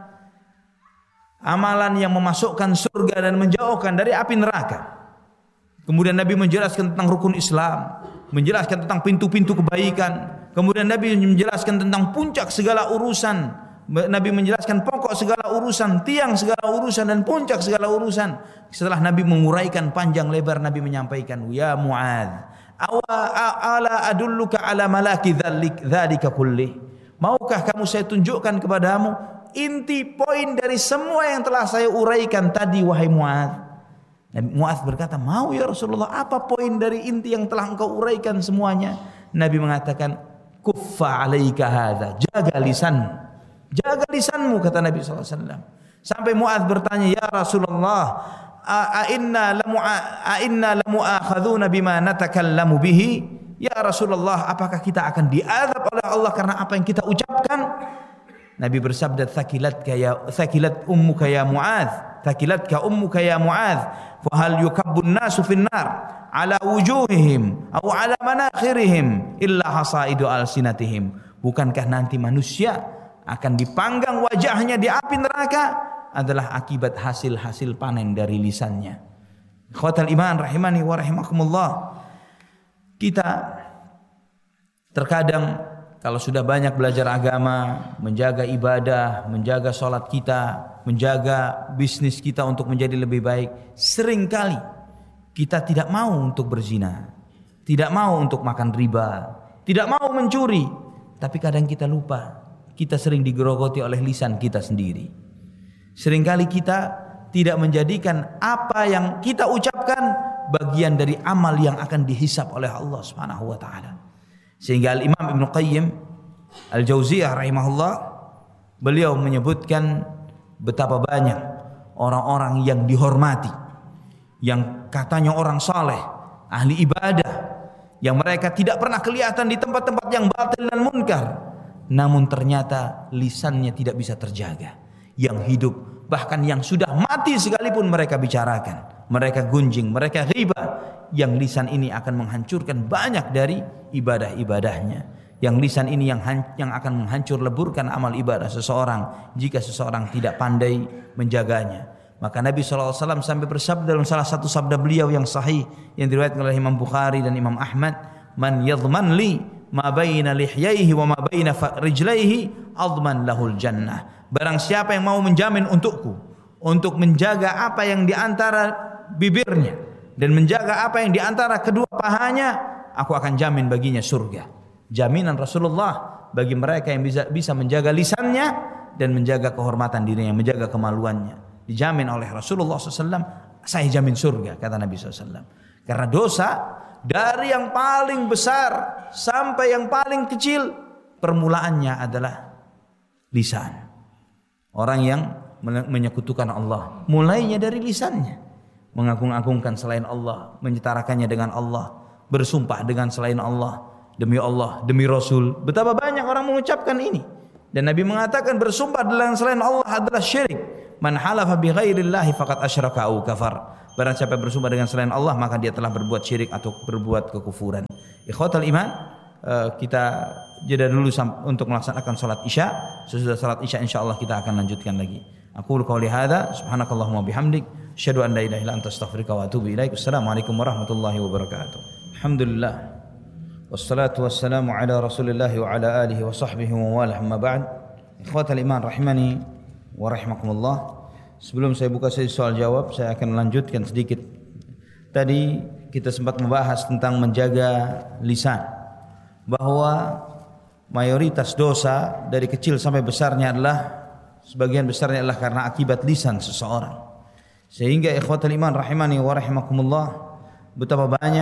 amalan yang memasukkan surga dan menjauhkan dari api neraka. Kemudian Nabi menjelaskan tentang rukun Islam, menjelaskan tentang pintu-pintu kebaikan. Kemudian Nabi menjelaskan tentang puncak segala urusan. Nabi menjelaskan pokok segala urusan, tiang segala urusan, dan puncak segala urusan. Setelah Nabi menguraikan panjang lebar, Nabi menyampaikan, ya Mu'adz, ala adulluka ala malaki dzalika kullih. Maukah kamu saya tunjukkan kepadamu inti poin dari semua yang telah saya uraikan tadi, wahai Mu'adz? Nabi Mu'adz berkata, mau ya Rasulullah, apa poin dari inti yang telah engkau uraikan semuanya? Nabi mengatakan, kuffa alaika hadza, jaga lisan. Jaga lisanmu, kata Nabi sallallahu alaihi wasallam. Sampai Mu'adz bertanya, ya Rasulullah, a inna lamu a inna lamu akhadzuna bima natakallamu bihi? Ya Rasulullah, apakah kita akan diazab oleh Allah karena apa yang kita ucapkan? Nabi bersabda, thaqilatka ya thaqilat ummuka ya Mu'adz, thaqilatka ummuka ya Mu'adz, fa hal yukabbun nasu fin nar ala wujuhihim aw ala manakhirihim illa hasaidu alsinatihim. Bukankah nanti manusia akan dipanggang wajahnya di api neraka adalah akibat hasil-hasil panen dari lisannya. Ikhwatal iman rahimani wa rahimakumullah. Kita terkadang kalau sudah banyak belajar agama, menjaga ibadah, menjaga sholat kita, menjaga bisnis kita untuk menjadi lebih baik, seringkali kita tidak mau untuk berzina, tidak mau untuk makan riba, tidak mau mencuri, tapi kadang kita lupa. Kita sering digerogoti oleh lisan kita sendiri. Seringkali kita tidak menjadikan apa yang kita ucapkan bagian dari amal yang akan dihisab oleh Allah Subhanahu wa taala. Sehingga Al-Imam Ibnu Qayyim Al-Jauziyah rahimahullah, beliau menyebutkan betapa banyak orang-orang yang dihormati, yang katanya orang saleh, ahli ibadah, yang mereka tidak pernah kelihatan di tempat-tempat yang batil dan munkar, namun ternyata lisannya tidak bisa terjaga. Yang hidup, bahkan yang sudah mati sekalipun mereka bicarakan, mereka gunjing, mereka ghibah. Yang lisan ini akan menghancurkan banyak dari ibadah-ibadahnya. Yang lisan ini yang yang akan menghancur leburkan amal ibadah seseorang jika seseorang tidak pandai menjaganya. Maka Nabi shallallahu alaihi wasallam sampai bersabda dalam salah satu sabda beliau yang sahih yang diriwayatkan oleh Imam Bukhari dan Imam Ahmad, man yadhman li ma baina lihyaihi wa ma baina rijlaihi adman lahul jannah. Barang siapa yang mau menjamin untukku untuk menjaga apa yang di antara bibirnya dan menjaga apa yang di antara kedua pahanya, aku akan jamin baginya surga. Jaminan Rasulullah bagi mereka yang bisa bisa menjaga lisannya dan menjaga kehormatan dirinya, menjaga kemaluannya, dijamin oleh Rasulullah shallallahu alaihi wasallam, saya jamin surga, kata Nabi shallallahu alaihi wasallam. Karena dosa dari yang paling besar sampai yang paling kecil, permulaannya adalah lisan. Orang yang menyekutukan Allah, mulainya dari lisannya, mengagung-agungkan selain Allah, menyetarakannya dengan Allah, bersumpah dengan selain Allah, demi Allah, demi Rasul. Betapa banyak orang mengucapkan ini. Dan Nabi mengatakan bersumpah dengan selain Allah adalah syirik. Man halafa bi ghairillahi faqad asyraka au kafar. Barang siapa bersumpah dengan selain Allah maka dia telah berbuat syirik atau berbuat kekufuran. Ikhwatal iman, kita jeda dulu untuk melaksanakan salat Isya. Sesudah salat Isya insyaallah kita akan lanjutkan lagi. Aku qouli hadza subhanakallahumma bihamdik asyhadu an la ilaha illa anta astaghfiruka wa atubu ilaik. Assalamualaikum warahmatullahi wabarakatuh. Alhamdulillah. Wassalatu wassalamu ala Rasulillah wa ala alihi wa sahbihi wa wala amma ba'd. Ikhwatal iman rahimani wa rahimakumullah. Sebelum saya buka sesi soal jawab, saya akan melanjutkan sedikit. Tadi kita sempat membahas tentang menjaga lisan, bahwa mayoritas dosa dari kecil sampai besarnya adalah sebagian besarnya adalah karena akibat lisan seseorang. Sehingga ikhwatul iman rahimani wa rahimakumullah, betapa banyak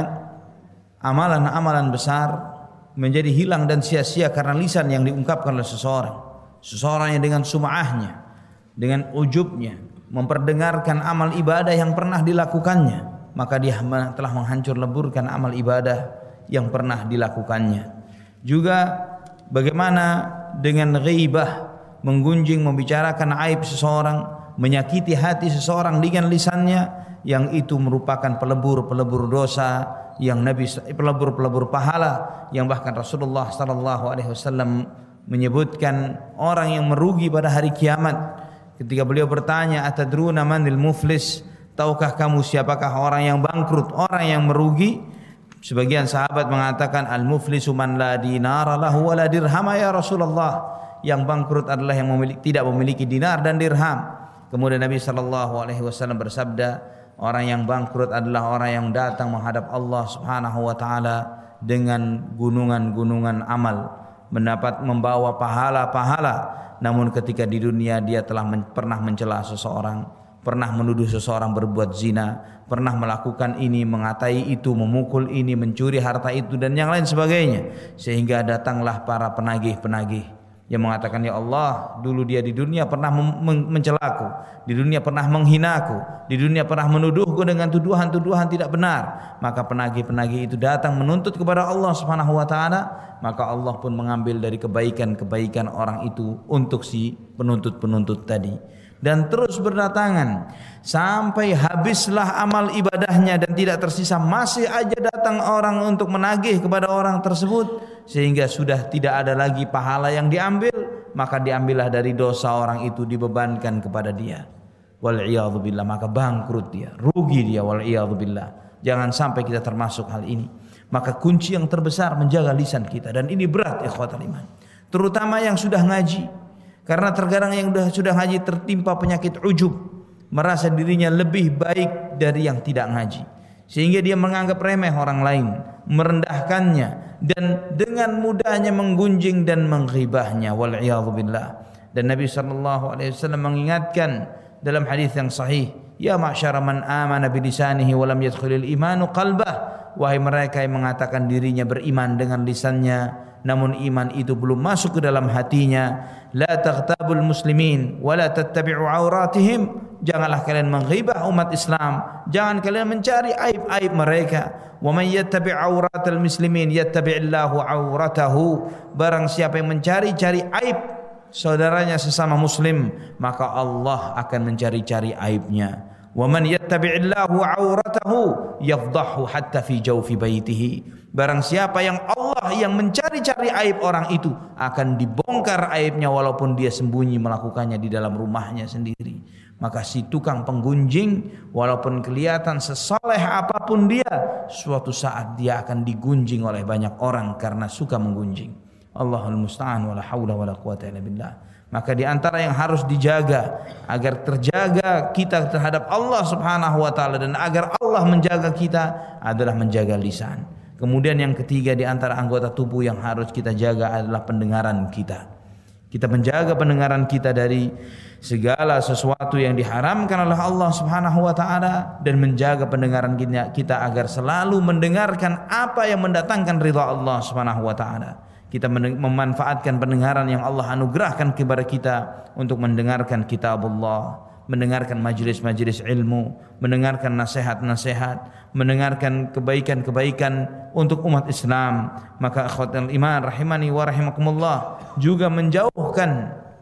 amalan-amalan besar menjadi hilang dan sia-sia karena lisan yang diungkapkan oleh seseorang. Seseorang yang dengan sum'ahnya, dengan ujubnya memperdengarkan amal ibadah yang pernah dilakukannya, maka dia telah menghancur leburkan amal ibadah yang pernah dilakukannya. Juga bagaimana dengan ghibah, menggunjing, membicarakan aib seseorang, menyakiti hati seseorang dengan lisannya, yang itu merupakan pelebur-pelebur dosa, yang Nabi pelebur-pelebur pahala, yang bahkan Rasulullah sallallahu alaihi wasallam menyebutkan orang yang merugi pada hari kiamat. Ketika beliau bertanya, atadruna manil muflis, tahukah kamu siapakah orang yang bangkrut, orang yang merugi? Sebagian sahabat mengatakan, al muflisu man la dinara lahu wa la dirham ya Rasulullah. Yang bangkrut adalah yang memiliki, tidak memiliki dinar dan dirham. Kemudian Nabi sallallahu alaihi wasallam bersabda, orang yang bangkrut adalah orang yang datang menghadap Allah Subhanahu wa taala dengan gunungan-gunungan amal, mendapat membawa pahala-pahala, namun ketika di dunia dia telah men, pernah mencela seseorang, pernah menuduh seseorang berbuat zina, pernah melakukan ini, mengatai itu, memukul ini, mencuri harta itu dan yang lain sebagainya. Sehingga datanglah para penagih-penagih yang mengatakan, ya Allah, dulu dia di dunia pernah mencelaku, di dunia pernah menghinaku, di dunia pernah menuduhku dengan tuduhan-tuduhan tidak benar. Maka penagih-penagih itu datang menuntut kepada Allah Subhanahu wa taala, maka Allah pun mengambil dari kebaikan-kebaikan orang itu untuk si penuntut-penuntut tadi. Dan terus berdatangan sampai habislah amal ibadahnya dan tidak tersisa, masih aja datang orang untuk menagih kepada orang tersebut, sehingga sudah tidak ada lagi pahala yang diambil, maka diambillah dari dosa orang itu, dibebankan kepada dia. Wal'iyadzubillah, maka bangkrut dia, rugi dia, wal'iyadzubillah. Jangan sampai kita termasuk hal ini. Maka kunci yang terbesar menjaga lisan kita, dan ini berat ikhwatul iman, terutama yang sudah ngaji. Karena terkadang yang sudah sudah ngaji tertimpa penyakit ujub, merasa dirinya lebih baik dari yang tidak ngaji, sehingga dia menganggap remeh orang lain, merendahkannya, dan dengan mudahnya menggunjing dan menghibahnya. Wal'iyadzubillah. Dan Nabi sallallahu alaihi wasallam mengingatkan dalam hadis yang sahih, ya ma'syara man amana bilisanihi wa lam yadkhulil imanu qalbah, wahai mereka yang mengatakan dirinya beriman dengan lisannya namun iman itu belum masuk ke dalam hatinya, la taghtabul muslimin wa la tattabi'u auratihim, janganlah kalian menghibah umat Islam, jangan kalian mencari aib-aib mereka. Wa man yattabi' auratal muslimin yattabi'illahu auratahu, barang siapa yang mencari-cari aib saudaranya sesama muslim, maka Allah akan mencari-cari aibnya. Wa man yattabi'illahu auratahu yafdahu hatta fi jawfi baitihi, barang siapa yang Allah yang mencari-cari aib orang itu, akan dibongkar aibnya walaupun dia sembunyi melakukannya di dalam rumahnya sendiri. Maka si tukang penggunjing, walaupun kelihatan sesoleh apapun dia, suatu saat dia akan digunjing oleh banyak orang karena suka menggunjing. Allahul musta'an, wala haula wala quwata illa billah. Maka di antara yang harus dijaga agar terjaga kita terhadap Allah Subhanahu wa taala dan agar Allah menjaga kita adalah menjaga lisan. Kemudian yang ketiga di antara anggota tubuh yang harus kita jaga adalah pendengaran kita. Kita menjaga pendengaran kita dari segala sesuatu yang diharamkan oleh Allah Subhanahu wa taala, dan menjaga pendengaran kita agar selalu mendengarkan apa yang mendatangkan ridha Allah Subhanahu wa taala. Kita memanfaatkan pendengaran yang Allah anugerahkan kepada kita untuk mendengarkan kitabullah, mendengarkan majelis-majelis ilmu, mendengarkan nasihat-nasihat, mendengarkan kebaikan-kebaikan untuk umat Islam. Maka akhwatul iman rahimani wa rahimakumullah, juga menjauhkan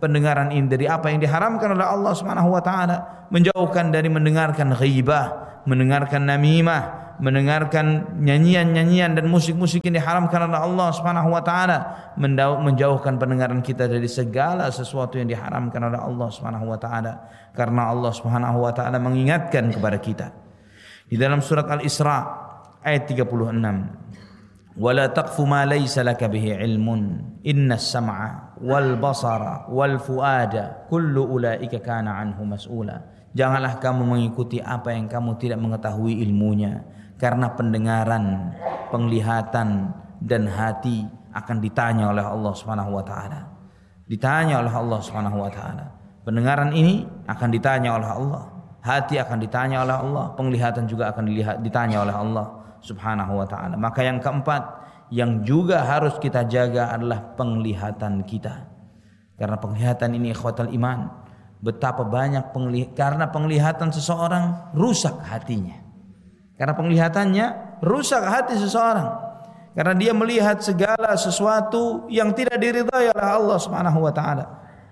pendengaran ini dari apa yang diharamkan oleh Allah Subhanahu wa taala, menjauhkan dari mendengarkan ghibah, mendengarkan namimah, mendengarkan nyanyian-nyanyian dan musik-musik yang diharamkan oleh Allah Subhanahu wa taala, menjauhkan pendengaran kita dari segala sesuatu yang diharamkan oleh Allah Subhanahu wa taala, karena Allah Subhanahu wa taala mengingatkan kepada kita di dalam surat Al-Isra ayat tiga puluh enam, wala taqfu ma laysa laka bihi ilmun innas sam'a wal basara wal fuada kullu ulaika kana anhu mas'ula. Janganlah kamu mengikuti apa yang kamu tidak mengetahui ilmunya, karena pendengaran, penglihatan dan hati akan ditanya oleh Allah Subhanahu wa taala. Ditanya oleh Allah Subhanahu wa taala. Pendengaran ini akan ditanya oleh Allah, hati akan ditanya oleh Allah, penglihatan juga akan dilihat ditanya oleh Allah Subhanahu wa taala. Maka yang keempat yang juga harus kita jaga adalah penglihatan kita. Karena penglihatan ini ikhwatal iman, betapa banyak penglihatan, karena penglihatan seseorang rusak hatinya. Karena penglihatannya rusak hati seseorang, karena dia melihat segala sesuatu yang tidak diridhai oleh Allah Subhanahu wa taala.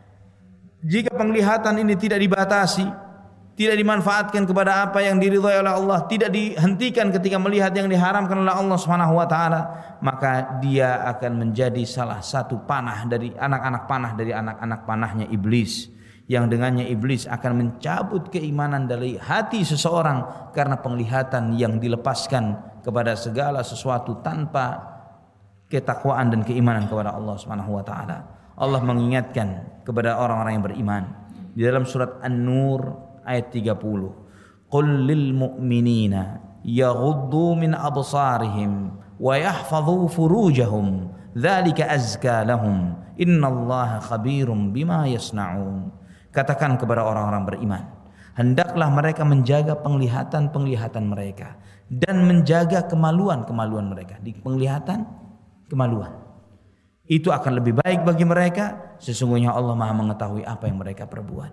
Jika penglihatan ini tidak dibatasi, tidak dimanfaatkan kepada apa yang diridhai oleh Allah, tidak dihentikan ketika melihat yang diharamkan oleh Allah Subhanahu wa taala, maka dia akan menjadi salah satu panah dari anak-anak panah dari anak-anak panahnya iblis, yang dengannya iblis akan mencabut keimanan dari hati seseorang karena penglihatan yang dilepaskan kepada segala sesuatu tanpa ketakwaan dan keimanan kepada Allah Subhanahu wa taala. Allah mengingatkan kepada orang-orang yang beriman di dalam surat An-Nur ayat tiga puluh, qul lil mu'minina yaghuddu min absarihim wa yahfazu furujahum dzalika azka lahum innallaha khabirum bima yasnaun. Katakan kepada orang-orang beriman, hendaklah mereka menjaga penglihatan-penglihatan mereka dan menjaga kemaluan-kemaluan mereka. Di penglihatan, kemaluan itu akan lebih baik bagi mereka. Sesungguhnya Allah Maha mengetahui apa yang mereka perbuat.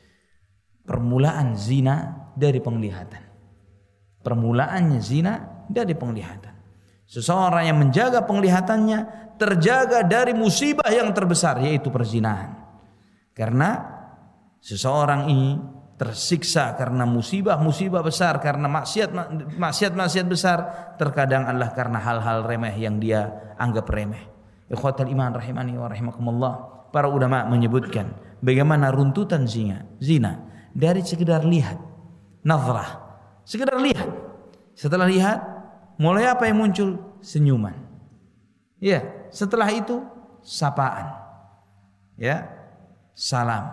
Permulaan zina dari penglihatan. Permulaannya zina dari penglihatan. Seseorang yang menjaga penglihatannya terjaga dari musibah yang terbesar, yaitu perzinahan. Karena seseorang ini tersiksa karena musibah-musibah besar, karena maksiat maksiat-maksiat besar, terkadang adalah karena hal-hal remeh yang dia anggap remeh. Ikhwatal iman rahimani wa rahimakumullah, para ulama menyebutkan bagaimana runtutan zina, zina dari sekedar lihat, nazrah, sekedar lihat. Setelah lihat, mulai apa yang muncul? Senyuman. Ya, setelah itu sapaan. Ya, salam.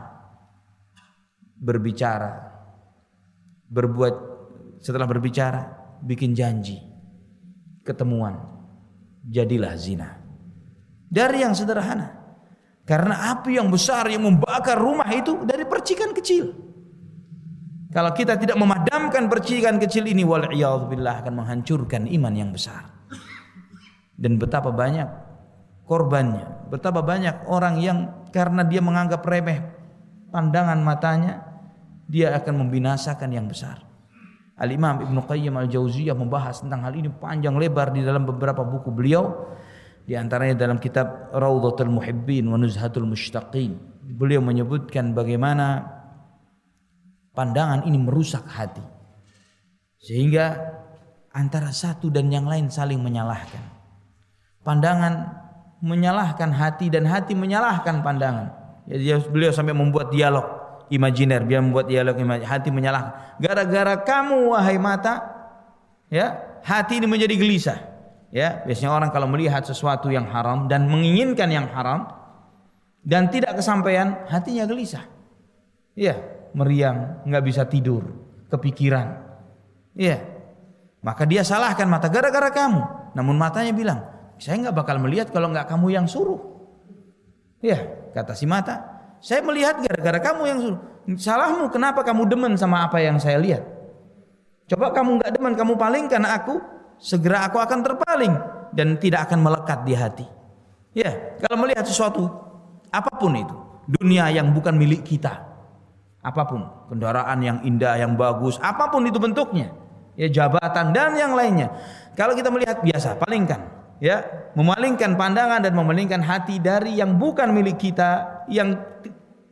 Berbicara. Berbuat, setelah berbicara bikin janji. Ketemuan. Jadilah zina. Dari yang sederhana. Karena api yang besar yang membakar rumah itu dari percikan kecil. Kalau kita tidak memadamkan percikan kecil ini, wal'iyadzubillah, akan menghancurkan iman yang besar. Dan betapa banyak korbannya, betapa banyak orang yang karena dia menganggap remeh pandangan matanya, dia akan membinasakan yang besar. Al-Imam Ibnu Qayyim Al-Jauziyah membahas tentang hal ini panjang lebar di dalam beberapa buku beliau, di antaranya dalam kitab Raudhatul Muhibbin wa Nuzhatul Mushtaqin. Beliau menyebutkan bagaimana pandangan ini merusak hati, sehingga antara satu dan yang lain saling menyalahkan. Pandangan menyalahkan hati dan hati menyalahkan pandangan. Jadi beliau sampai membuat dialog imajiner, dia membuat dialog imajiner, hati menyalahkan. Gara-gara kamu wahai mata, ya, hati ini menjadi gelisah. Ya, biasanya orang kalau melihat sesuatu yang haram dan menginginkan yang haram dan tidak kesampaian, hatinya gelisah. Ya, meriang, nggak bisa tidur, kepikiran. Iya, maka dia salahkan mata, gara-gara kamu. Namun matanya bilang, saya nggak bakal melihat kalau nggak kamu yang suruh. Iya, kata si mata, saya melihat gara-gara kamu yang suruh. Salahmu, kenapa kamu demen sama apa yang saya lihat? Coba kamu nggak demen, kamu palingkan aku, segera aku akan terpaling dan tidak akan melekat di hati. Ya, kalau melihat sesuatu apapun itu, dunia yang bukan milik kita, apapun, kendaraan yang indah, yang bagus, apapun itu bentuknya, ya, jabatan dan yang lainnya. Kalau kita melihat biasa, palingkan, ya, memalingkan pandangan dan memalingkan hati dari yang bukan milik kita, yang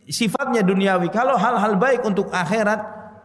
sifatnya duniawi. Kalau hal-hal baik untuk akhirat,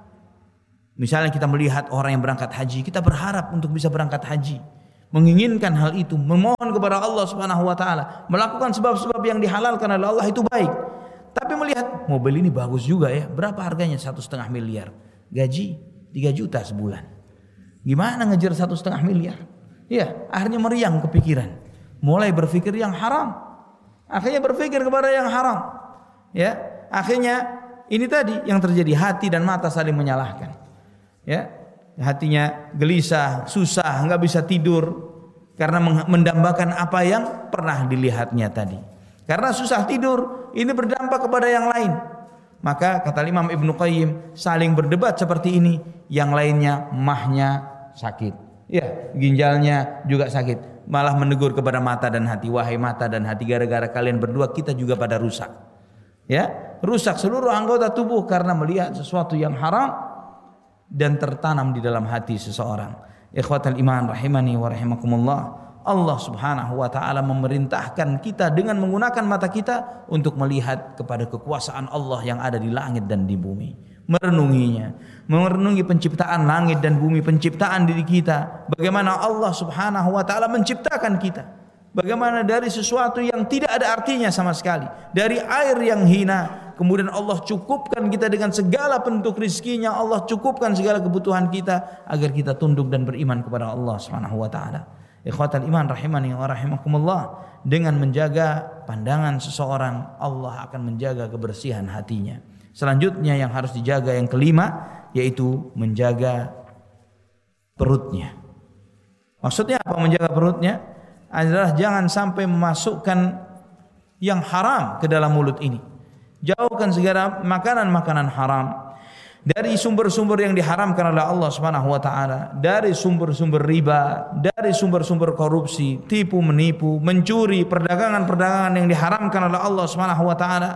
misalnya kita melihat orang yang berangkat haji, kita berharap untuk bisa berangkat haji, menginginkan hal itu, memohon kepada Allah Subhanahu wa taala, melakukan sebab-sebab yang dihalalkan oleh Allah, itu baik. Tapi melihat mobil ini bagus juga ya, berapa harganya? Satu setengah miliar, gaji tiga juta sebulan, gimana ngejar satu setengah miliar? Ya, akhirnya meriang kepikiran, mulai berpikir yang haram, akhirnya berpikir kepada yang haram. Ya, akhirnya ini tadi yang terjadi, hati dan mata saling menyalahkan. Ya, hatinya gelisah, susah, nggak bisa tidur karena mendambakan apa yang pernah dilihatnya tadi. Karena susah tidur, ini berdampak kepada yang lain. Maka kata Imam Ibnu Qayyim, saling berdebat seperti ini, yang lainnya mahnya sakit, ya, ginjalnya juga sakit, malah menegur kepada mata dan hati, wahai mata dan hati, gara-gara kalian berdua kita juga pada rusak. Ya, rusak seluruh anggota tubuh karena melihat sesuatu yang haram dan tertanam di dalam hati seseorang. Ikhwatal iman rahimani wa rahimakumullah. Allah Subhanahu wa taala memerintahkan kita dengan menggunakan mata kita untuk melihat kepada kekuasaan Allah yang ada di langit dan di bumi, merenunginya, merenungi penciptaan langit dan bumi, penciptaan diri kita, bagaimana Allah Subhanahu wa taala menciptakan kita, bagaimana dari sesuatu yang tidak ada artinya sama sekali, dari air yang hina, kemudian Allah cukupkan kita dengan segala bentuk rizkinya, Allah cukupkan segala kebutuhan kita agar kita tunduk dan beriman kepada Allah Subhanahu wa taala. Ikhwatal iman rahimani wa rahimakumullah, dengan menjaga pandangan seseorang, Allah akan menjaga kebersihan hatinya. Selanjutnya yang harus dijaga yang kelima, yaitu menjaga perutnya. Maksudnya apa menjaga perutnya? Adalah jangan sampai memasukkan yang haram ke dalam mulut ini. Jauhkan segala makanan-makanan haram dari sumber-sumber yang diharamkan oleh Allah Subhanahu wa taala, dari sumber-sumber riba, dari sumber-sumber korupsi, tipu menipu, mencuri, perdagangan-perdagangan yang diharamkan oleh Allah Subhanahu wa taala,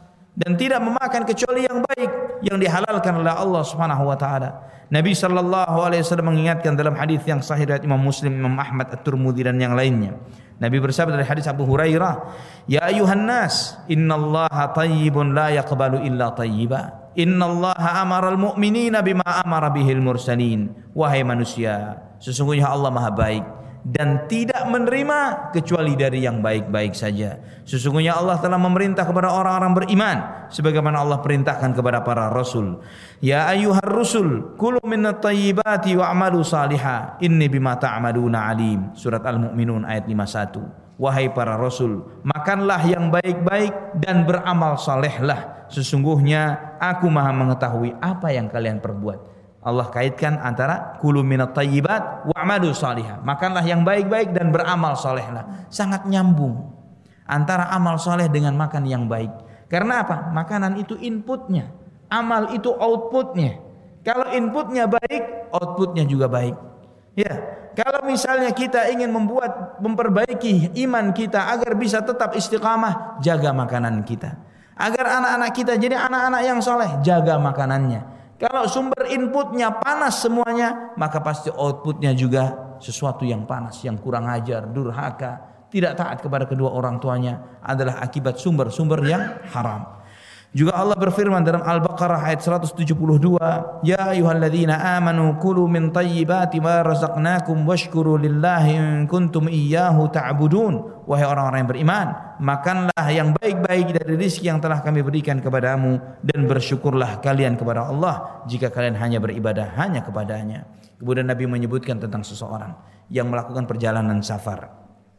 dan tidak memakan kecuali yang baik yang dihalalkan oleh Allah Subhanahu wa taala. Nabi sallallahu alaihi wasallam mengingatkan dalam hadis yang sahih riwayat Imam Muslim, Imam Ahmad, At-Tirmidzi dan yang lainnya. Nabi bersabda dari hadis Abu Hurairah, "Ya ayuhan nas, innallaha thayyibun la yaqbalu illa thayyiba. Innallaha amara al-mu'minina bima amara bihil mursalin." Wahai manusia, sesungguhnya Allah Maha baik dan tidak menerima kecuali dari yang baik-baik saja. Sesungguhnya Allah telah memerintah kepada orang-orang beriman sebagaimana Allah perintahkan kepada para rasul. Ya ayyuhar rusul, kulu minat thayyibati wa'malu salihah, inni bima ta'maluna alim. Surat Al-Mu'minun ayat lima puluh satu. Wahai para rasul, makanlah yang baik-baik dan beramal salehlah. Sesungguhnya aku Maha mengetahui apa yang kalian perbuat. Allah kaitkan antara kulu minat thayyibat wa'malu salihah, makanlah yang baik-baik dan beramal salehlah. Sangat nyambung antara amal saleh dengan makan yang baik. Karena apa? Makanan itu inputnya, amal itu outputnya. Kalau inputnya baik, outputnya juga baik. Ya, kalau misalnya kita ingin membuat memperbaiki iman kita agar bisa tetap istiqamah, jaga makanan kita. Agar anak-anak kita jadi anak-anak yang soleh, jaga makanannya. Kalau sumber inputnya panas semuanya, maka pasti outputnya juga sesuatu yang panas, yang kurang ajar, durhaka, tidak taat kepada kedua orang tuanya, adalah akibat sumber-sumber yang haram. Juga Allah berfirman dalam Al-Baqarah ayat seratus tujuh puluh dua, Ya ayyuhalladzina amanu kulu min tayyibati ma razaqnakum washkuru lillahi in kuntum iyyahu ta'budun. Wahai orang-orang yang beriman, makanlah yang baik-baik dari rezeki yang telah kami berikan kepadamu dan bersyukurlah kalian kepada Allah jika kalian hanya beribadah hanya kepadanya. Kemudian Nabi menyebutkan tentang seseorang yang melakukan perjalanan safar,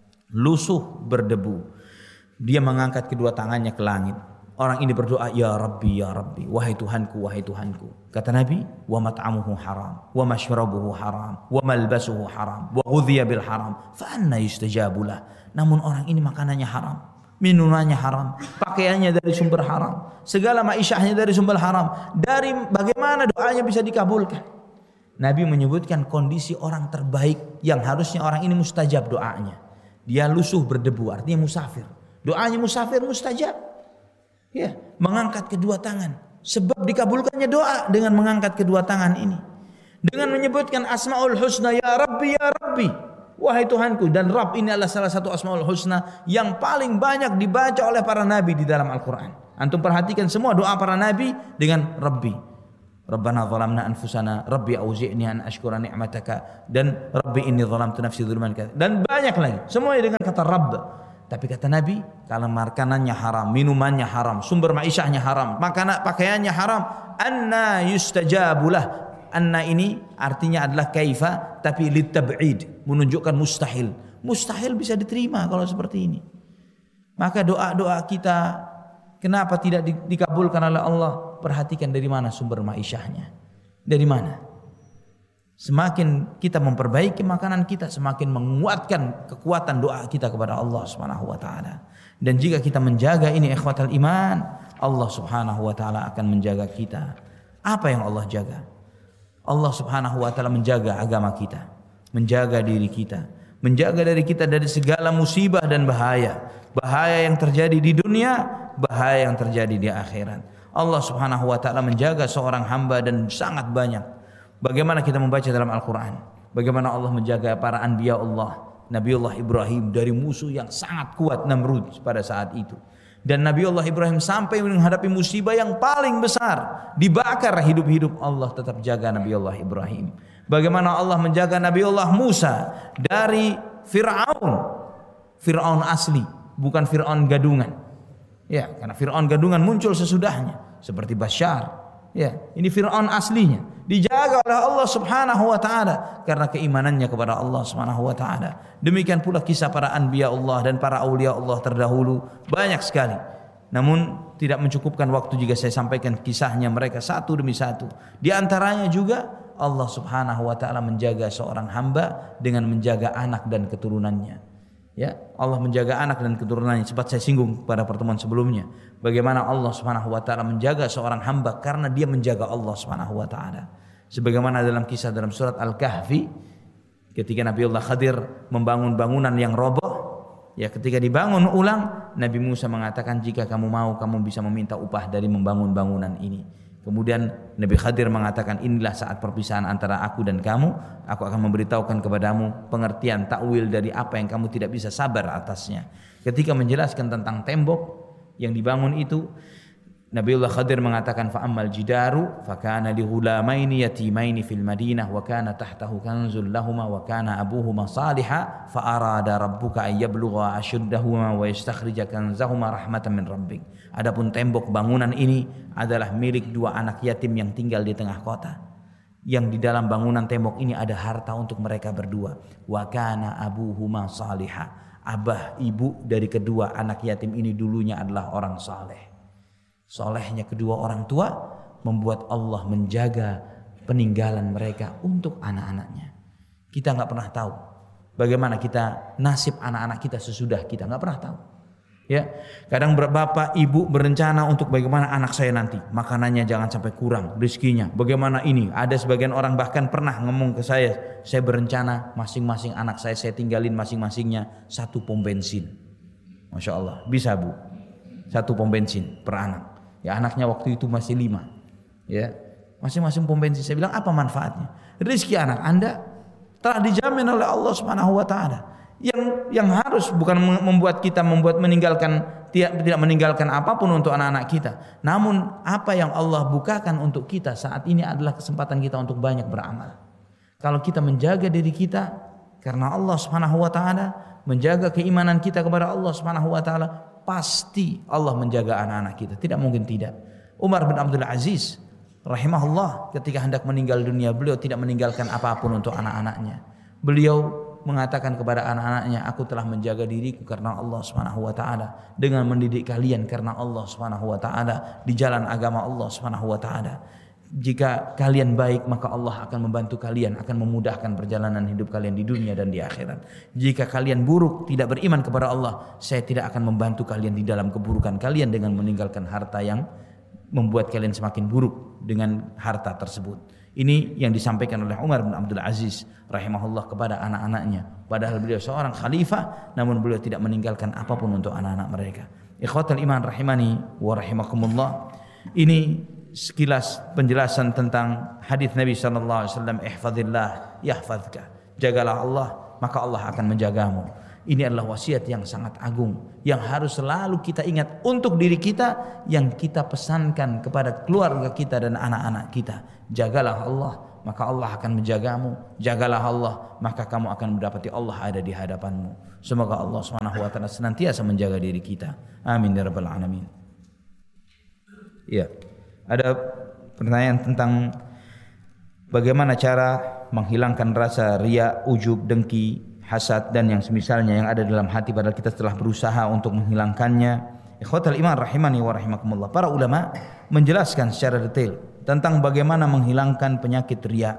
lusuh berdebu, dia mengangkat kedua tangannya ke langit. Orang ini berdoa, Ya Rabbi, Ya Rabbi, wahai Tuhanku, wahai Tuhanku. Kata Nabi, wa mat'amuhu haram, wa mashrabuhu haram, wa malbasuhu haram, wa ghudhiya bil haram, fa anna yustajabulah. Namun orang ini makanannya haram, minumannya haram, pakaiannya dari sumber haram, segala ma'isyahnya dari sumber haram. Dari bagaimana doanya bisa dikabulkan? Nabi menyebutkan kondisi orang terbaik yang harusnya orang ini mustajab doanya. Dia lusuh berdebu, artinya musafir. Doanya musafir mustajab. Ya, mengangkat kedua tangan, sebab dikabulkannya doa dengan mengangkat kedua tangan ini, dengan menyebutkan Asmaul Husna, Ya Rabbi, Ya Rabbi, wahai Tuhanku. Dan Rabb ini adalah salah satu Asmaul Husna yang paling banyak dibaca oleh para nabi di dalam Al-Quran. Antum perhatikan semua doa para nabi dengan Rabbi. Rabbana zalamna anfusana, Rabbi auzi'ni an ashkura ni'mataka, dan Rabbi inni zalamtu nafsi dzulman katsira, dan banyak lagi. Semuanya dengan kata Rabb. Tapi kata Nabi, kalau makanannya haram, minumannya haram, sumber ma'isyahnya haram, makanan pakaiannya haram, anna yustajabulah. Anna ini artinya adalah kaifa, tapi litab'id, menunjukkan mustahil. Mustahil bisa diterima kalau seperti ini. Maka doa-doa kita kenapa tidak dikabulkan oleh Allah? Perhatikan dari mana sumber ma'isyahnya. Dari mana? Semakin kita memperbaiki makanan kita, semakin menguatkan kekuatan doa kita kepada Allah Subhanahu wa taala. Dan jika kita menjaga ini ikhwatal iman, Allah Subhanahu wa taala akan menjaga kita. Apa yang Allah jaga? Allah Subhanahu wa taala menjaga agama kita, menjaga diri kita, menjaga dari kita dari segala musibah dan bahaya. Bahaya yang terjadi di dunia, bahaya yang terjadi di akhirat. Allah Subhanahu wa taala menjaga seorang hamba dan sangat banyak. Bagaimana kita membaca dalam Al-Quran, bagaimana Allah menjaga para anbiya Allah, Nabiullah Ibrahim dari musuh yang sangat kuat Namrud pada saat itu. Dan Nabiullah Ibrahim sampai menghadapi musibah yang paling besar, dibakar hidup-hidup, Allah tetap jaga Nabiullah Ibrahim. Bagaimana Allah menjaga Nabiullah Musa dari Fir'aun, Fir'aun asli, bukan Fir'aun gadungan. Ya, karena Fir'aun gadungan muncul sesudahnya, seperti Bashar. Ya, ini Fir'aun aslinya dijaga oleh Allah Subhanahu wa taala karena keimanannya kepada Allah Subhanahu wa taala. Demikian pula kisah para anbiya Allah dan para aulia Allah terdahulu banyak sekali. Namun tidak mencukupkan waktu jika saya sampaikan kisahnya mereka satu demi satu. Di antaranya juga Allah Subhanahu wa taala menjaga seorang hamba dengan menjaga anak dan keturunannya. Ya, Allah menjaga anak dan keturunannya. Sempat saya singgung pada pertemuan sebelumnya. Bagaimana Allah Subhanahu wa taala menjaga seorang hamba karena dia menjaga Allah Subhanahu wa taala. Sebagaimana dalam kisah dalam surat Al-Kahfi ketika Nabiullah Khadir membangun bangunan yang roboh, ya ketika dibangun ulang Nabi Musa mengatakan jika kamu mau kamu bisa meminta upah dari membangun bangunan ini. Kemudian Nabi Khadir mengatakan inilah saat perpisahan antara aku dan kamu. Aku akan memberitahukan kepadamu pengertian takwil dari apa yang kamu tidak bisa sabar atasnya. Ketika menjelaskan tentang tembok yang dibangun itu, Nabiullah Khadir mengatakan fa ammal jidaru fa kana li ghulamaini yatimaini fil Madinah wa kana tahtahu kanzul lahumā wa kana abuhuma salihah fa arada rabbuka ay yablugha ashuddahuma wa yastakhrija kanzahuma rahmatan min rabbik. Adapun tembok bangunan ini adalah milik dua anak yatim yang tinggal di tengah kota. Yang di dalam bangunan tembok ini ada harta untuk mereka berdua. Wa kana abuhuma salihah. Abah ibu dari kedua anak yatim ini dulunya adalah orang saleh. Solehnya kedua orang tua membuat Allah menjaga peninggalan mereka untuk anak-anaknya. Kita nggak pernah tahu bagaimana kita nasib anak-anak kita sesudah kita, nggak pernah tahu. Ya, kadang bapak ibu berencana untuk bagaimana anak saya nanti makanannya jangan sampai kurang, rezekinya bagaimana ini. Ada sebagian orang bahkan pernah ngomong ke saya, saya berencana masing-masing anak saya saya tinggalin masing-masingnya satu pom bensin. Masya Allah, bisa bu, satu pom bensin per anak. Ya anaknya waktu itu masih lima. Ya, masing-masing pom bensin. Saya bilang apa manfaatnya? Rezeki anak Anda telah dijamin oleh Allah Subhanahu wa taala. Yang yang harus bukan membuat kita membuat meninggalkan tidak tidak meninggalkan apapun untuk anak-anak kita. Namun apa yang Allah bukakan untuk kita saat ini adalah kesempatan kita untuk banyak beramal. Kalau kita menjaga diri kita karena Allah Subhanahu wa taala, menjaga keimanan kita kepada Allah Subhanahu wa taala, pasti Allah menjaga anak-anak kita. Tidak mungkin tidak. Umar bin Abdul Aziz rahimahullah ketika hendak meninggal dunia, beliau tidak meninggalkan apapun untuk anak-anaknya. Beliau mengatakan kepada anak-anaknya, aku telah menjaga diriku karena Allah Subhanahu wa taala, dengan mendidik kalian karena Allah Subhanahu wa taala di jalan agama Allah Subhanahu wa taala. Jika kalian baik maka Allah akan membantu kalian, akan memudahkan perjalanan hidup kalian di dunia dan di akhirat. Jika kalian buruk, tidak beriman kepada Allah, saya tidak akan membantu kalian di dalam keburukan kalian dengan meninggalkan harta yang membuat kalian semakin buruk dengan harta tersebut. Ini yang disampaikan oleh Umar bin Abdul Aziz rahimahullah kepada anak-anaknya. Padahal beliau seorang khalifah, namun beliau tidak meninggalkan apapun untuk anak-anak mereka. Ikhwatal iman rahimani wa rahimakumullah. Ini sekilas penjelasan tentang hadis Nabi sallallahu alaihi wasallam, ihfazillah yahfazka. Jagalah Allah maka Allah akan menjagamu. Ini adalah wasiat yang sangat agung yang harus selalu kita ingat untuk diri kita, yang kita pesankan kepada keluarga kita dan anak-anak kita. Jagalah Allah, maka Allah akan menjagamu. Jagalah Allah, maka kamu akan mendapati Allah ada di hadapanmu. Semoga Allah Subhanahu wa taala senantiasa menjaga diri kita. Amin ya rabbal alamin. Ya. Ada pertanyaan tentang bagaimana cara menghilangkan rasa riya, ujub, dengki, hasad dan yang semisalnya yang ada dalam hati padahal kita telah berusaha untuk menghilangkannya. Ikhwatal iman rahimani wa rahimakumullah. Para ulama menjelaskan secara detail tentang bagaimana menghilangkan penyakit riya.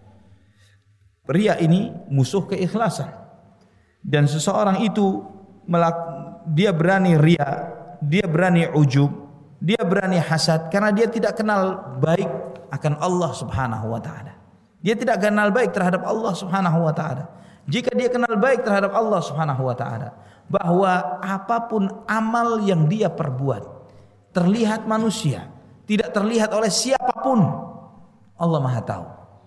Riya ini musuh keikhlasan. Dan seseorang itu dia berani riya, dia berani ujub, dia berani hasad karena dia tidak kenal baik akan Allah Subhanahu wa taala. Dia tidak kenal baik terhadap Allah Subhanahu wa taala. Jika dia kenal baik terhadap Allah Subhanahu wa taala, bahwa apapun amal yang dia perbuat terlihat manusia, tidak terlihat oleh siapapun, Allah Maha tahu.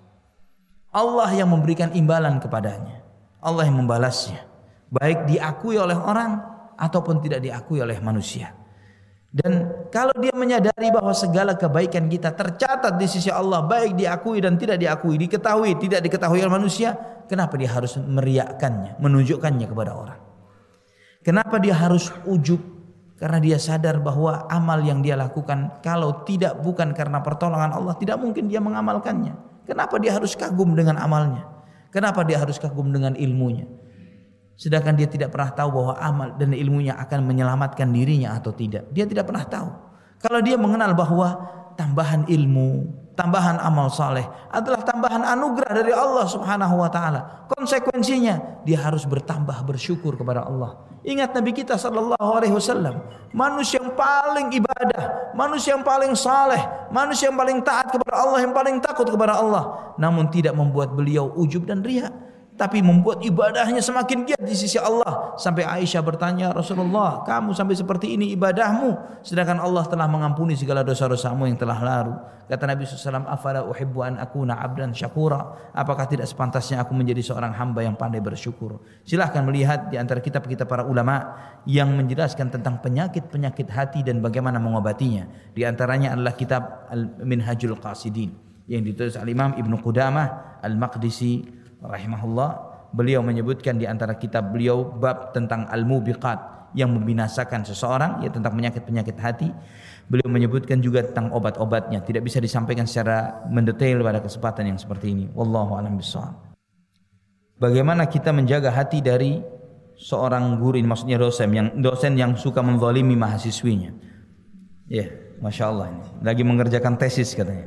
Allah yang memberikan imbalan kepadanya, Allah yang membalasnya, baik diakui oleh orang ataupun tidak diakui oleh manusia. Dan kalau dia menyadari bahwa segala kebaikan kita tercatat di sisi Allah, baik diakui dan tidak diakui, diketahui tidak diketahui oleh manusia, kenapa dia harus meriakkannya, menunjukkannya kepada orang? Kenapa dia harus ujub? Karena dia sadar bahwa amal yang dia lakukan kalau tidak bukan karena pertolongan Allah, tidak mungkin dia mengamalkannya. Kenapa dia harus kagum dengan amalnya? Kenapa dia harus kagum dengan ilmunya? Sedangkan dia tidak pernah tahu bahwa amal dan ilmunya akan menyelamatkan dirinya atau tidak. Dia tidak pernah tahu. Kalau dia mengenal bahwa tambahan ilmu, tambahan amal saleh adalah tambahan anugerah dari Allah Subhanahu wa taala, konsekuensinya dia harus bertambah bersyukur kepada Allah. Ingat Nabi kita sallallahu alaihi wasallam, manusia yang paling ibadah, manusia yang paling saleh, manusia yang paling taat kepada Allah, yang paling takut kepada Allah, namun tidak membuat beliau ujub dan riya, tapi membuat ibadahnya semakin giat di sisi Allah. Sampai Aisyah bertanya, Rasulullah, kamu sampai seperti ini ibadahmu, sedangkan Allah telah mengampuni segala dosa-dosamu yang telah lalu. Kata Nabi shallallahu alaihi wasallam, afala uhibbu an akuna abdan syakura, apakah tidak sepantasnya aku menjadi seorang hamba yang pandai bersyukur? Silahkan melihat di antara kitab-kitab para ulama yang menjelaskan tentang penyakit-penyakit hati dan bagaimana mengobatinya. Di antaranya adalah kitab Al-Minhajul Qasidin yang ditulis Al-Imam Ibnu Qudamah Al-Maqdisi rahimahullah. Beliau menyebutkan di antara kitab beliau bab tentang al-mubiqat yang membinasakan seseorang, ya tentang penyakit-penyakit hati. Beliau menyebutkan juga tentang obat-obatnya, tidak bisa disampaikan secara mendetail pada kesempatan yang seperti ini. Wallahu a'lam bishawab. Bagaimana kita menjaga hati dari seorang guru, ini maksudnya dosen yang dosen yang suka menzalimi mahasiswinya. Ya, masya Allah, ini lagi mengerjakan tesis katanya.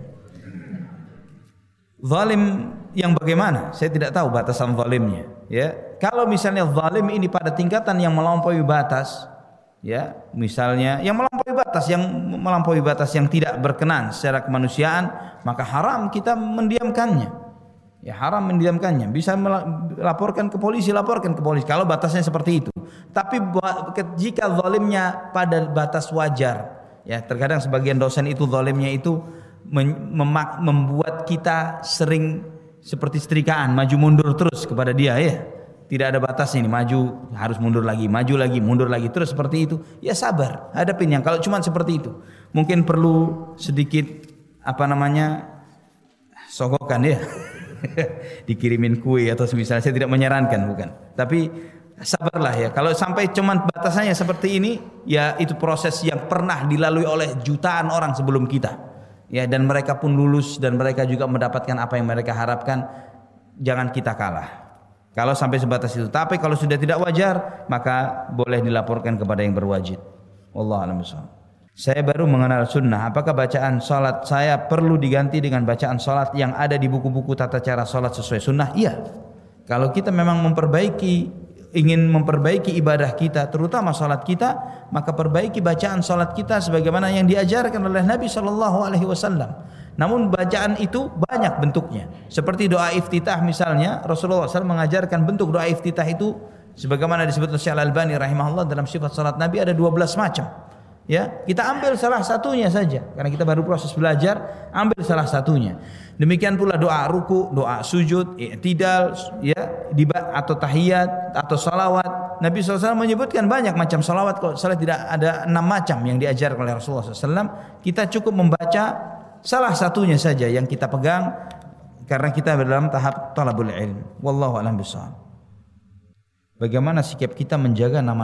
Zalim yang bagaimana? Saya tidak tahu batasan zalimnya. Ya, kalau misalnya zalim ini pada tingkatan yang melampaui batas, ya, misalnya yang melampaui batas, yang melampaui batas yang tidak berkenan secara kemanusiaan, maka haram kita mendiamkannya. Ya, haram mendiamkannya. Bisa melaporkan ke polisi, laporkan ke polisi kalau batasnya seperti itu. Tapi jika zalimnya pada batas wajar, ya, terkadang sebagian dosen itu zalimnya itu Memak, membuat kita sering seperti setrikaan, maju mundur terus kepada dia, ya. Tidak ada batasnya, ini maju harus mundur lagi, maju lagi, mundur lagi, terus seperti itu. Ya sabar, hadapin yang kalau cuma seperti itu. Mungkin perlu sedikit apa namanya? sogokan, ya. Dikirimin kue atau misalnya, saya tidak menyarankan, bukan. Tapi sabarlah, ya. Kalau sampai cuma batasannya seperti ini, ya itu proses yang pernah dilalui oleh jutaan orang sebelum kita. Ya, dan mereka pun lulus dan mereka juga mendapatkan apa yang mereka harapkan. Jangan kita kalah kalau sampai sebatas itu. Tapi kalau sudah tidak wajar, maka boleh dilaporkan kepada yang berwajib. Wallahu a'lam bishawab. Saya baru mengenal sunnah. Apakah bacaan salat saya perlu diganti dengan bacaan salat yang ada di buku-buku tata cara salat sesuai sunnah? Iya. Kalau kita memang memperbaiki, ingin memperbaiki ibadah kita, terutama salat kita, maka perbaiki bacaan salat kita sebagaimana yang diajarkan oleh Nabi shallallahu alaihi wasallam. Namun bacaan itu banyak bentuknya. Seperti doa iftitah misalnya, Rasulullah shallallahu alaihi wasallam mengajarkan bentuk doa iftitah itu sebagaimana disebut oleh Syekh Al-Albani rahimahullah dalam sifat salat Nabi ada dua belas macam. Ya, kita ambil salah satunya saja karena kita baru proses belajar, ambil salah satunya. Demikian pula doa ruku, doa sujud, i'tidal, ya, atau tahiyat atau salawat, Nabi shallallahu alaihi wasallam menyebutkan banyak macam salawat. Kalau salah tidak ada enam macam yang diajarkan oleh Rasulullah shallallahu alaihi wasallam. Kita cukup membaca salah satunya saja yang kita pegang karena kita dalam tahap talabul ilm. Wallahu a'lam bishawab. Bagaimana sikap kita menjaga nama